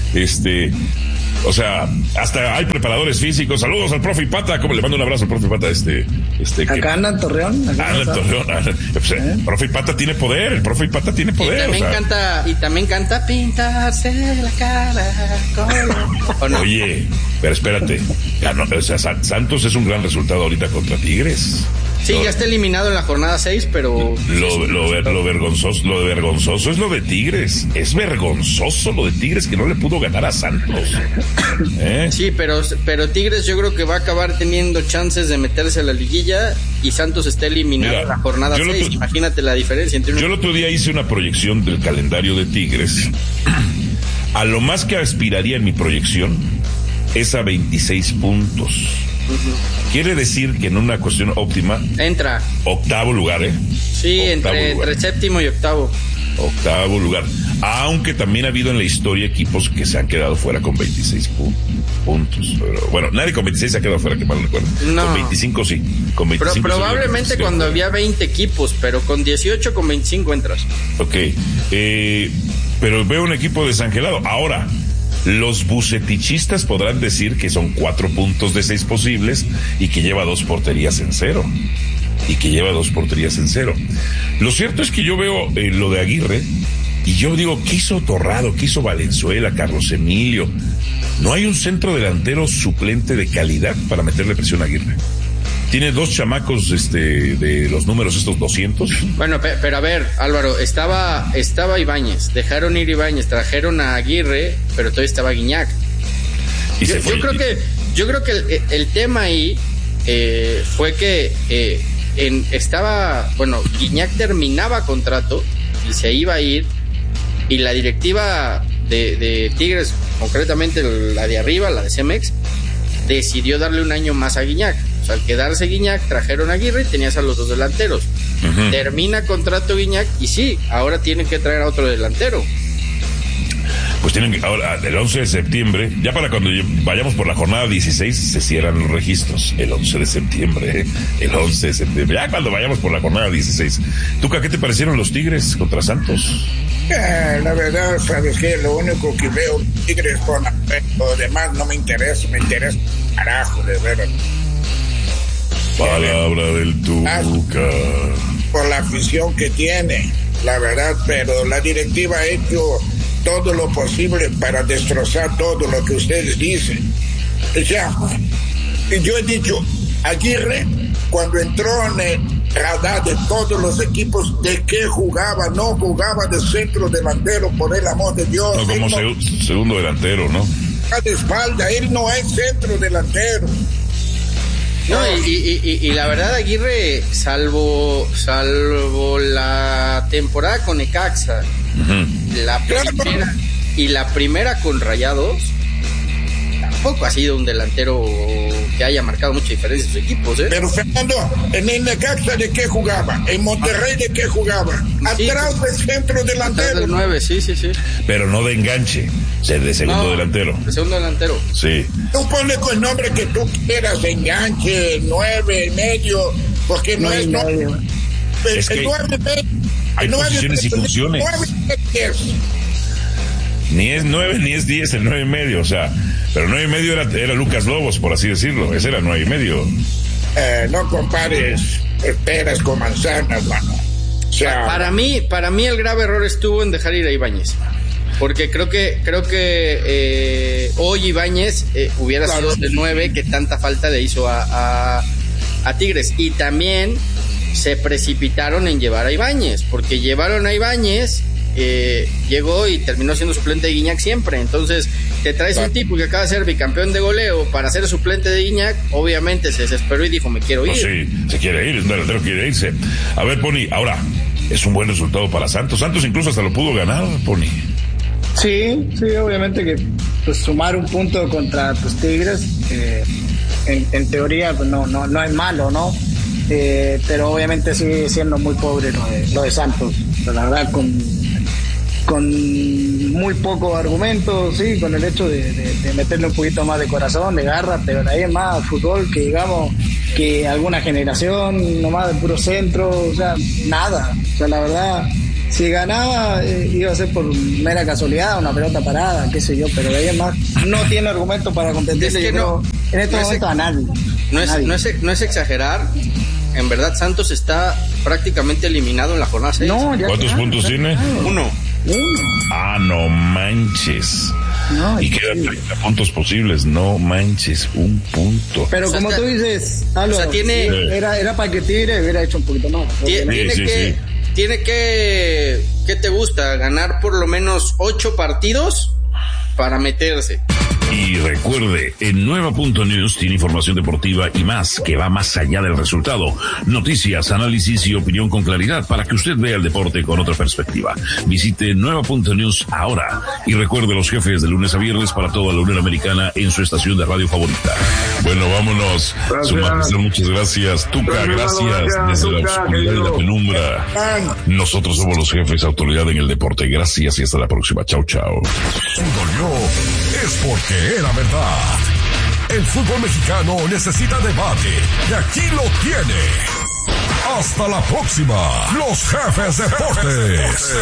o sea, hasta hay preparadores físicos. Saludos al profe Pata, como le mando un abrazo al profe Pata, acá anda en Torreón. Profe Pata tiene poder, el profe Pata tiene poder. Y también canta pintarse la cara. Oye, pero espérate, Santos es un gran resultado ahorita contra Tigres. Sí, ya está eliminado en la jornada 6, pero... Lo vergonzoso es lo de Tigres. Es vergonzoso lo de Tigres que no le pudo ganar a Santos. Sí, pero Tigres yo creo que va a acabar teniendo chances de meterse a la liguilla y Santos está eliminado en la jornada 6. Imagínate la diferencia entre Yo el otro día hice una proyección del calendario de Tigres. A lo más que aspiraría en mi proyección es a 26 puntos. Quiere decir que en una cuestión óptima entra octavo lugar, Sí, entre séptimo y octavo lugar, aunque también ha habido en la historia equipos que se han quedado fuera con 26 puntos, pero bueno, nadie con 26 se ha quedado fuera, que mal recuerdo. No. Con 25 sí, con 25 probablemente cuando había 20 equipos, pero con 18, con 25 entras. Ok, pero veo un equipo desangelado. Ahora, los bucetichistas podrán decir que son 4 puntos de 6 posibles y que lleva 2 porterías en cero. Lo cierto es que yo veo lo de Aguirre y yo digo, ¿qué hizo Torrado? ¿Qué hizo Valenzuela? Carlos Emilio. No hay un centro delantero suplente de calidad para meterle presión a Aguirre. Tiene 2 chamacos de los números estos 200. Bueno, pero a ver, Álvaro, estaba Ibáñez, dejaron ir Ibáñez, trajeron a Aguirre, pero todavía estaba Guiñac. Yo creo que el tema ahí fue que Guiñac terminaba contrato y se iba a ir, y la directiva de Tigres, concretamente la de arriba, la de Cemex, decidió darle un año más a Guiñac. O sea, al quedarse Guiñac, trajeron a Aguirre y tenías a los 2 delanteros. Termina contrato Guiñac y sí, ahora tienen que traer a otro delantero. Pues tienen que, ahora, el 11 de septiembre, ya para cuando vayamos por la jornada 16, se cierran los registros. El 11 de septiembre, ya cuando vayamos por la jornada 16. Tuca, ¿qué te parecieron los Tigres contra Santos? La verdad, sabes que lo único que veo Tigres con lo demás no me interesa, carajo, de verdad. Palabra del Tuca. Por la afición que tiene, la verdad, pero la directiva ha hecho todo lo posible para destrozar todo lo que ustedes dicen. O sea, yo he dicho, Aguirre, cuando entró en el radar de todos los equipos, ¿de qué jugaba? No jugaba de centro delantero, por el amor de Dios. No, como segundo delantero, ¿no? De espalda, él no es centro delantero. No, y la verdad, Aguirre, salvo la temporada con Necaxa, la primera con Rayados, tampoco ha sido un delantero que haya marcado mucha diferencia en sus equipos, Pero Fernando, en el Necaxa, ¿de qué jugaba? En Monterrey, ¿de qué jugaba? Atrás del centro delantero. Atrás del 9, sí. Pero no de enganche, de segundo delantero. De segundo delantero. Sí. Tú ponle con el nombre que tú quieras, enganche, 9, medio, porque no es... Es que hay posiciones y funciones. 9, ni es 9 ni es 10, el 9 y medio, o sea, pero 9 y medio era Lucas Lobos, por así decirlo, ese era 9 y medio. No compares peras con manzanas, mano. O Para mí el grave error estuvo en dejar ir a Ibáñez. Porque creo que hoy Ibáñez hubiera sido el 9 que tanta falta le hizo a Tigres. Y también se precipitaron en llevar a Ibáñez, porque llevaron a Ibáñez, llegó y terminó siendo suplente de Guiñac siempre. Entonces te traes un tipo que acaba de ser bicampeón de goleo para ser suplente de Guiñac. Obviamente se desesperó y dijo, me quiero ir. Sí, se quiere ir, es un delantero que quiere irse. A ver, Pony, ahora es un buen resultado para Santos incluso hasta lo pudo ganar, Pony. Sí, obviamente que pues sumar un punto contra tus Tigres en teoría pues no es malo, ¿no? Pero obviamente sigue siendo muy pobre lo de Santos, la verdad, con muy pocos argumentos, sí, con el hecho de meterle un poquito más de corazón, de garra, pero de ahí es más fútbol que digamos que alguna generación, nomás de puro centro, o sea, nada, o sea, la verdad. Si ganaba, iba a ser por mera casualidad, una pelota parada, qué sé yo, pero de ahí en más no tiene argumento para competirle en este momento a nadie. No es exagerar, en verdad Santos está prácticamente eliminado en la jornada 6. ¿Cuántos puntos tiene? 1. Ah, no manches. Y quedan 30 puntos posibles, no manches, 1 punto. Pero como tú dices, Álvaro, era para que Tigre hubiera hecho un poquito más. Tiene que, ¿qué te gusta? Ganar por lo menos 8 partidos para meterse. Y recuerde, en Nueva.News tiene información deportiva y más, que va más allá del resultado. Noticias, análisis y opinión con claridad para que usted vea el deporte con otra perspectiva. Visite Nueva.News ahora y recuerde los jefes de lunes a viernes para toda la Unión Americana en su estación de radio favorita. Bueno, vámonos. Muchas gracias. Tuca, gracias desde la oscuridad y la penumbra. Nosotros somos los jefes, autoridad en el deporte. Gracias y hasta la próxima. Chao, chao. Es porque era verdad. El fútbol mexicano necesita debate y aquí lo tiene. Hasta la próxima. Los jefes deportes.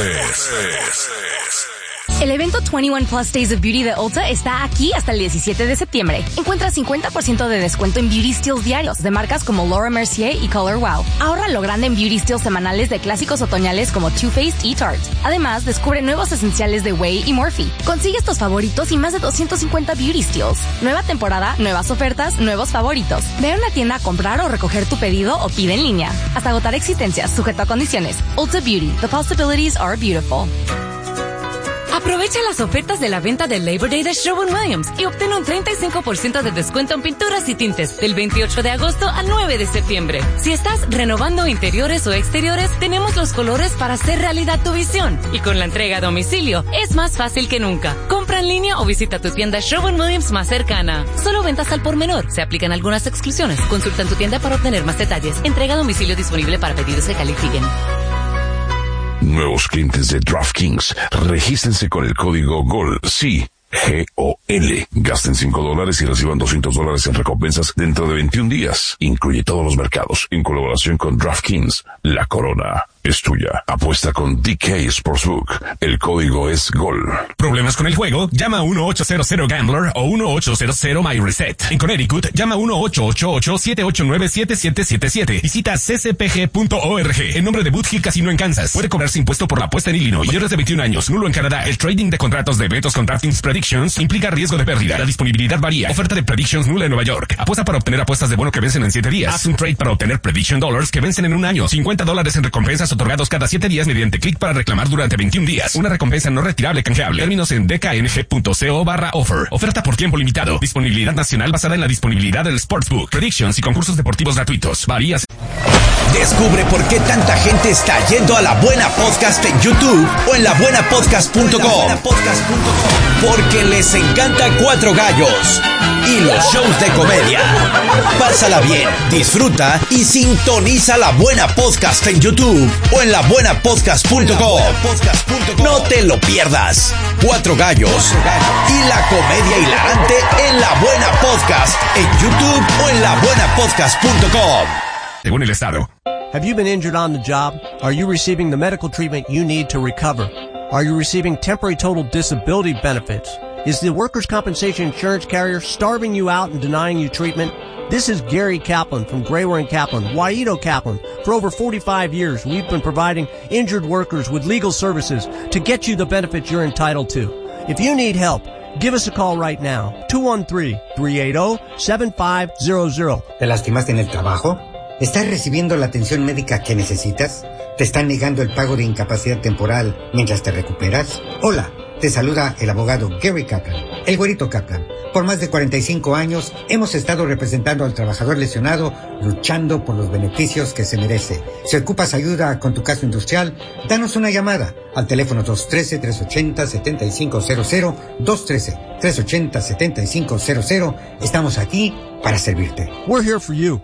El evento 21 Plus Days of Beauty de Ulta está aquí hasta el 17 de septiembre. Encuentra 50% de descuento en Beauty Steals diarios de marcas como Laura Mercier y Color Wow. Ahorra lo grande en Beauty Steals semanales de clásicos otoñales como Too Faced y Tarte. Además, descubre nuevos esenciales de Way y Morphe. Consigue estos favoritos y más de 250 Beauty Steals. Nueva temporada, nuevas ofertas, nuevos favoritos. Ve a una tienda a comprar o recoger tu pedido o pide en línea. Hasta agotar existencias, sujeto a condiciones. Ulta Beauty. The possibilities are beautiful. Aprovecha las ofertas de la venta del Labor Day de Sherwin-Williams y obtén un 35% de descuento en pinturas y tintes del 28 de agosto al 9 de septiembre. Si estás renovando interiores o exteriores, tenemos los colores para hacer realidad tu visión. Y con la entrega a domicilio, es más fácil que nunca. Compra en línea o visita tu tienda Sherwin-Williams más cercana. Solo ventas al por menor. Se aplican algunas exclusiones. Consulta en tu tienda para obtener más detalles. Entrega a domicilio disponible para pedidos que califiquen. Nuevos clientes de DraftKings, regístrense con el código GOL, sí, G-O-L. Gasten $5 y reciban $200 en recompensas dentro de 21 días. Incluye todos los mercados, en colaboración con DraftKings. La corona es tuya. Apuesta con DK Sportsbook. El código es GOL. ¿Problemas con el juego? Llama a 1-800-GAMBLER o 1-800-MyReset. En Connecticut, llama a 1-888-789-7777. Visita ccpg.org. En nombre de Boot Hill Casino en Kansas. Puede cobrarse impuesto por la apuesta en Illinois. Mayores de 21 años. Nulo en Canadá. El trading de contratos de eventos con DraftKings Predictions implica riesgo de pérdida. La disponibilidad varía. Oferta de Predictions nula en Nueva York. Apuesta para obtener apuestas de bono que vencen en 7 días. Haz un trade para obtener Prediction Dollars que vencen en un año. $50 en recompensas otorgados cada 7 días mediante clic para reclamar durante 21 días. Una recompensa no retirable canjeable. Términos en dkng.co/offer. Oferta por tiempo limitado. Disponibilidad nacional basada en la disponibilidad del Sportsbook. Predictions y concursos deportivos gratuitos. Varías. Descubre por qué tanta gente está yendo a La Buena Podcast en YouTube o en labuenapodcast.com. Porque les encanta Cuatro Gallos y los shows de comedia. Pásala bien, disfruta y sintoniza La Buena Podcast en YouTube o en labuenapodcast.com. No te lo pierdas. Cuatro Gallos y la comedia hilarante en La Buena Podcast en YouTube o en labuenapodcast.com. Según el Estado. Have you been injured on the job? Are you receiving the medical treatment you need to recover? Are you receiving temporary total disability benefits? Is the workers' compensation insurance carrier starving you out and denying you treatment? This is Gary Kaplan from Grayware & Kaplan, Waito Kaplan. For over 45 years, we've been providing injured workers with legal services to get you the benefits you're entitled to. If you need help, give us a call right now, 213-380-7500. ¿Te lastimaste en el trabajo? ¿Estás recibiendo la atención médica que necesitas? ¿Te están negando el pago de incapacidad temporal mientras te recuperas? Hola, te saluda el abogado Gary Kaplan, el güerito Kaplan. Por más de 45 años hemos estado representando al trabajador lesionado, luchando por los beneficios que se merece. Si ocupas ayuda con tu caso industrial, danos una llamada al teléfono 213-380-7500, 213-380-7500. Estamos aquí para servirte. We're here for you.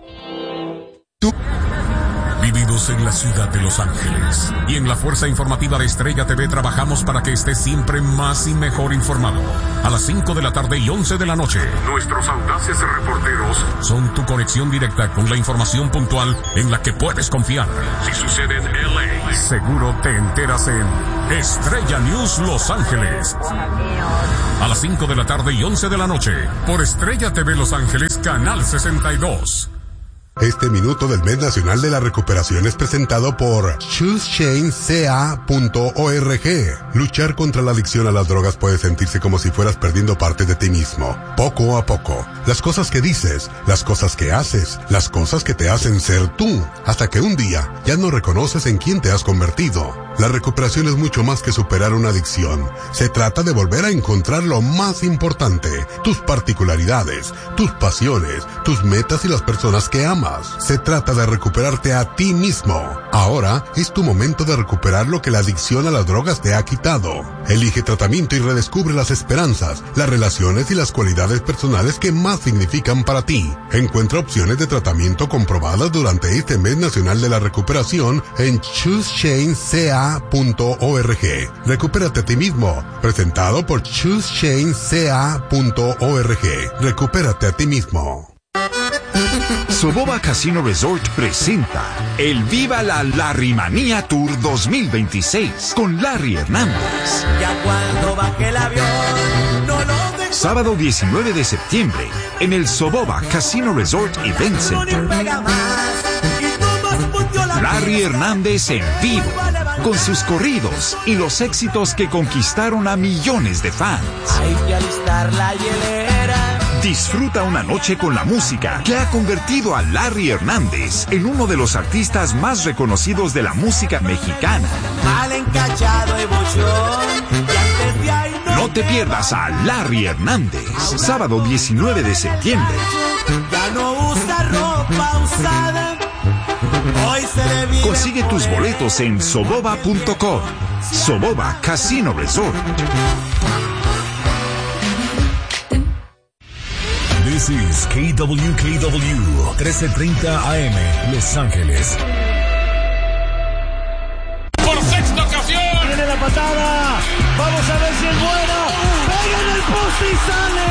Vivimos en la ciudad de Los Ángeles y en la Fuerza Informativa de Estrella TV trabajamos para que estés siempre más y mejor informado. A las 5 de la tarde y 11 de la noche, nuestros audaces reporteros son tu conexión directa con la información puntual en la que puedes confiar. Si sucede en LA, seguro te enteras en Estrella News Los Ángeles. A las 5 de la tarde y 11 de la noche, por Estrella TV Los Ángeles, Canal 62. Este minuto del Mes Nacional de la Recuperación es presentado por ChooseChainCA.org. Luchar contra la adicción a las drogas puede sentirse como si fueras perdiendo parte de ti mismo. Poco a poco. Las cosas que dices, las cosas que haces, las cosas que te hacen ser tú. Hasta que un día ya no reconoces en quién te has convertido. La recuperación es mucho más que superar una adicción. Se trata de volver a encontrar lo más importante. Tus particularidades, tus pasiones, tus metas y las personas que amas. Se trata de recuperarte a ti mismo. Ahora es tu momento de recuperar lo que la adicción a las drogas te ha quitado. Elige tratamiento y redescubre las esperanzas, las relaciones y las cualidades personales que más significan para ti. Encuentra opciones de tratamiento comprobadas durante este Mes Nacional de la Recuperación en ChooseChainCA.org. Recupérate a ti mismo. Presentado por ChooseChainCA.org. Recupérate a ti mismo. Soboba Casino Resort presenta el Viva la Larrymanía Tour 2026 con Larry Hernández. Ya cuando baje el avión, no lo dejo. Sábado 19 de septiembre en el Soboba Casino Resort Event Center. Larry Hernández en vivo, con sus corridos y los éxitos que conquistaron a millones de fans. Hay que alistar la hielera. Disfruta una noche con la música que ha convertido a Larry Hernández en uno de los artistas más reconocidos de la música mexicana. Mal encachado y bochón, y antes de ahí no te pierdas a Larry Hernández, sábado 19 de septiembre. Ya no usa ropa usada. Hoy se le vive. Consigue tus boletos en soboba.com. Soboba Casino Resort. This is KWKW 1330 AM, Los Ángeles. Por sexta ocasión. Viene la patada. Vamos a ver si es buena. Pega en el poste y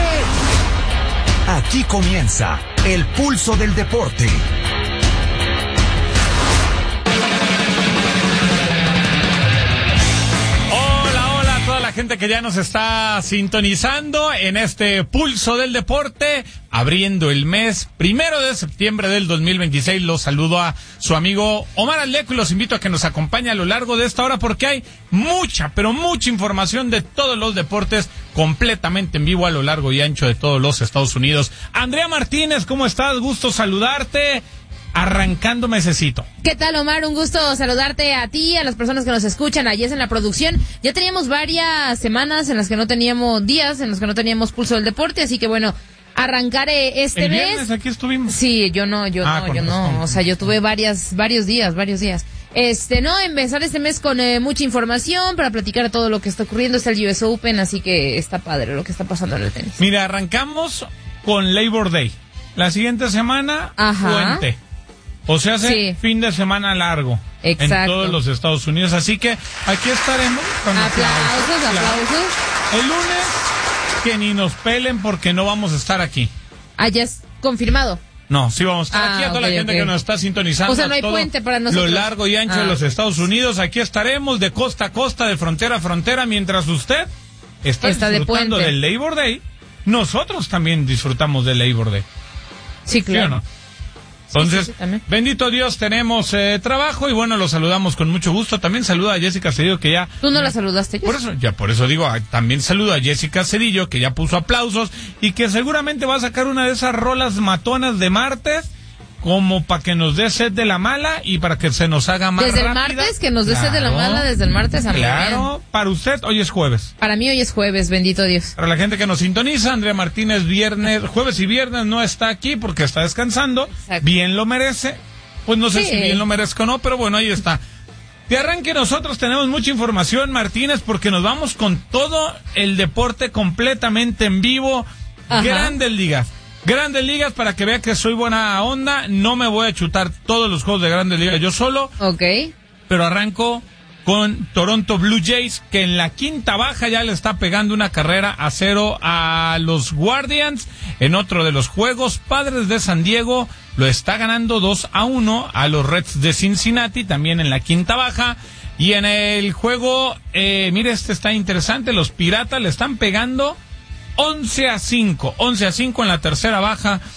sale. Aquí comienza el pulso del deporte. La gente que ya nos está sintonizando en este pulso del deporte, abriendo el mes 1 de septiembre del 2026. Los saludo a su amigo Omar Aleco y los invito a que nos acompañe a lo largo de esta hora porque hay mucha, pero mucha información de todos los deportes completamente en vivo a lo largo y ancho de todos los Estados Unidos. Andrea Martínez, ¿cómo estás? Gusto saludarte. Arrancando mesecito. ¿Qué tal, Omar? Un gusto saludarte a ti, a las personas que nos escuchan allí en la producción. Ya teníamos varias semanas en las que no teníamos días, en los que no teníamos pulso del deporte, así que bueno, arrancar este el mes. Viernes aquí estuvimos. Sí, yo no. O sea, yo tuve varios días. Empezar este mes con mucha información para platicar de todo lo que está ocurriendo. Está el US Open, así que está padre lo que está pasando en el tenis. Mira, arrancamos con Labor Day. La siguiente semana, puente. O sea, fin de semana largo. Exacto. En todos los Estados Unidos. Así que aquí estaremos con aplausos. El lunes, que ni nos pelen porque no vamos a estar aquí. Ya es confirmado. No, sí vamos a estar aquí. A toda la gente que nos está sintonizando. O sea, no hay puente para nosotros. Lo largo y ancho de los Estados Unidos. Aquí estaremos de costa a costa, de frontera a frontera. Mientras usted está disfrutando del Labor Day, nosotros también disfrutamos del Labor Day. Sí, claro. ¿Sí o no? Entonces, bendito Dios, tenemos trabajo y bueno, los saludamos con mucho gusto. También saluda a Jessica Cedillo, que ya... ¿Tú no la saludaste? Por eso digo, también saludo a Jessica Cedillo, que ya puso aplausos y que seguramente va a sacar una de esas rolas matonas de martes, como para que nos dé sed de la mala y para que se nos haga más Desde rápida. el martes, que nos dé sed de la mala desde el martes a Claro, para usted hoy es jueves. Para mí hoy es jueves, bendito Dios. Para la gente que nos sintoniza, Andrea Martínez jueves y viernes no está aquí porque está descansando. Exacto. Bien lo merece. Pues no sé si bien lo merezco o no, pero bueno, ahí está. De arranque nosotros tenemos mucha información, Martínez, porque nos vamos con todo el deporte completamente en vivo. Ajá. Grandes ligas, para que vea que soy buena onda. No me voy a chutar todos los juegos de Grandes Ligas yo solo. Ok. Pero arranco con Toronto Blue Jays, que en la quinta baja ya le está pegando una carrera a 0 a los Guardians. En otro de los juegos, Padres de San Diego lo está ganando 2-1 a los Reds de Cincinnati, también en la quinta baja. Y en el juego, mire, este está interesante, los Piratas le están pegando 11-5 en la tercera baja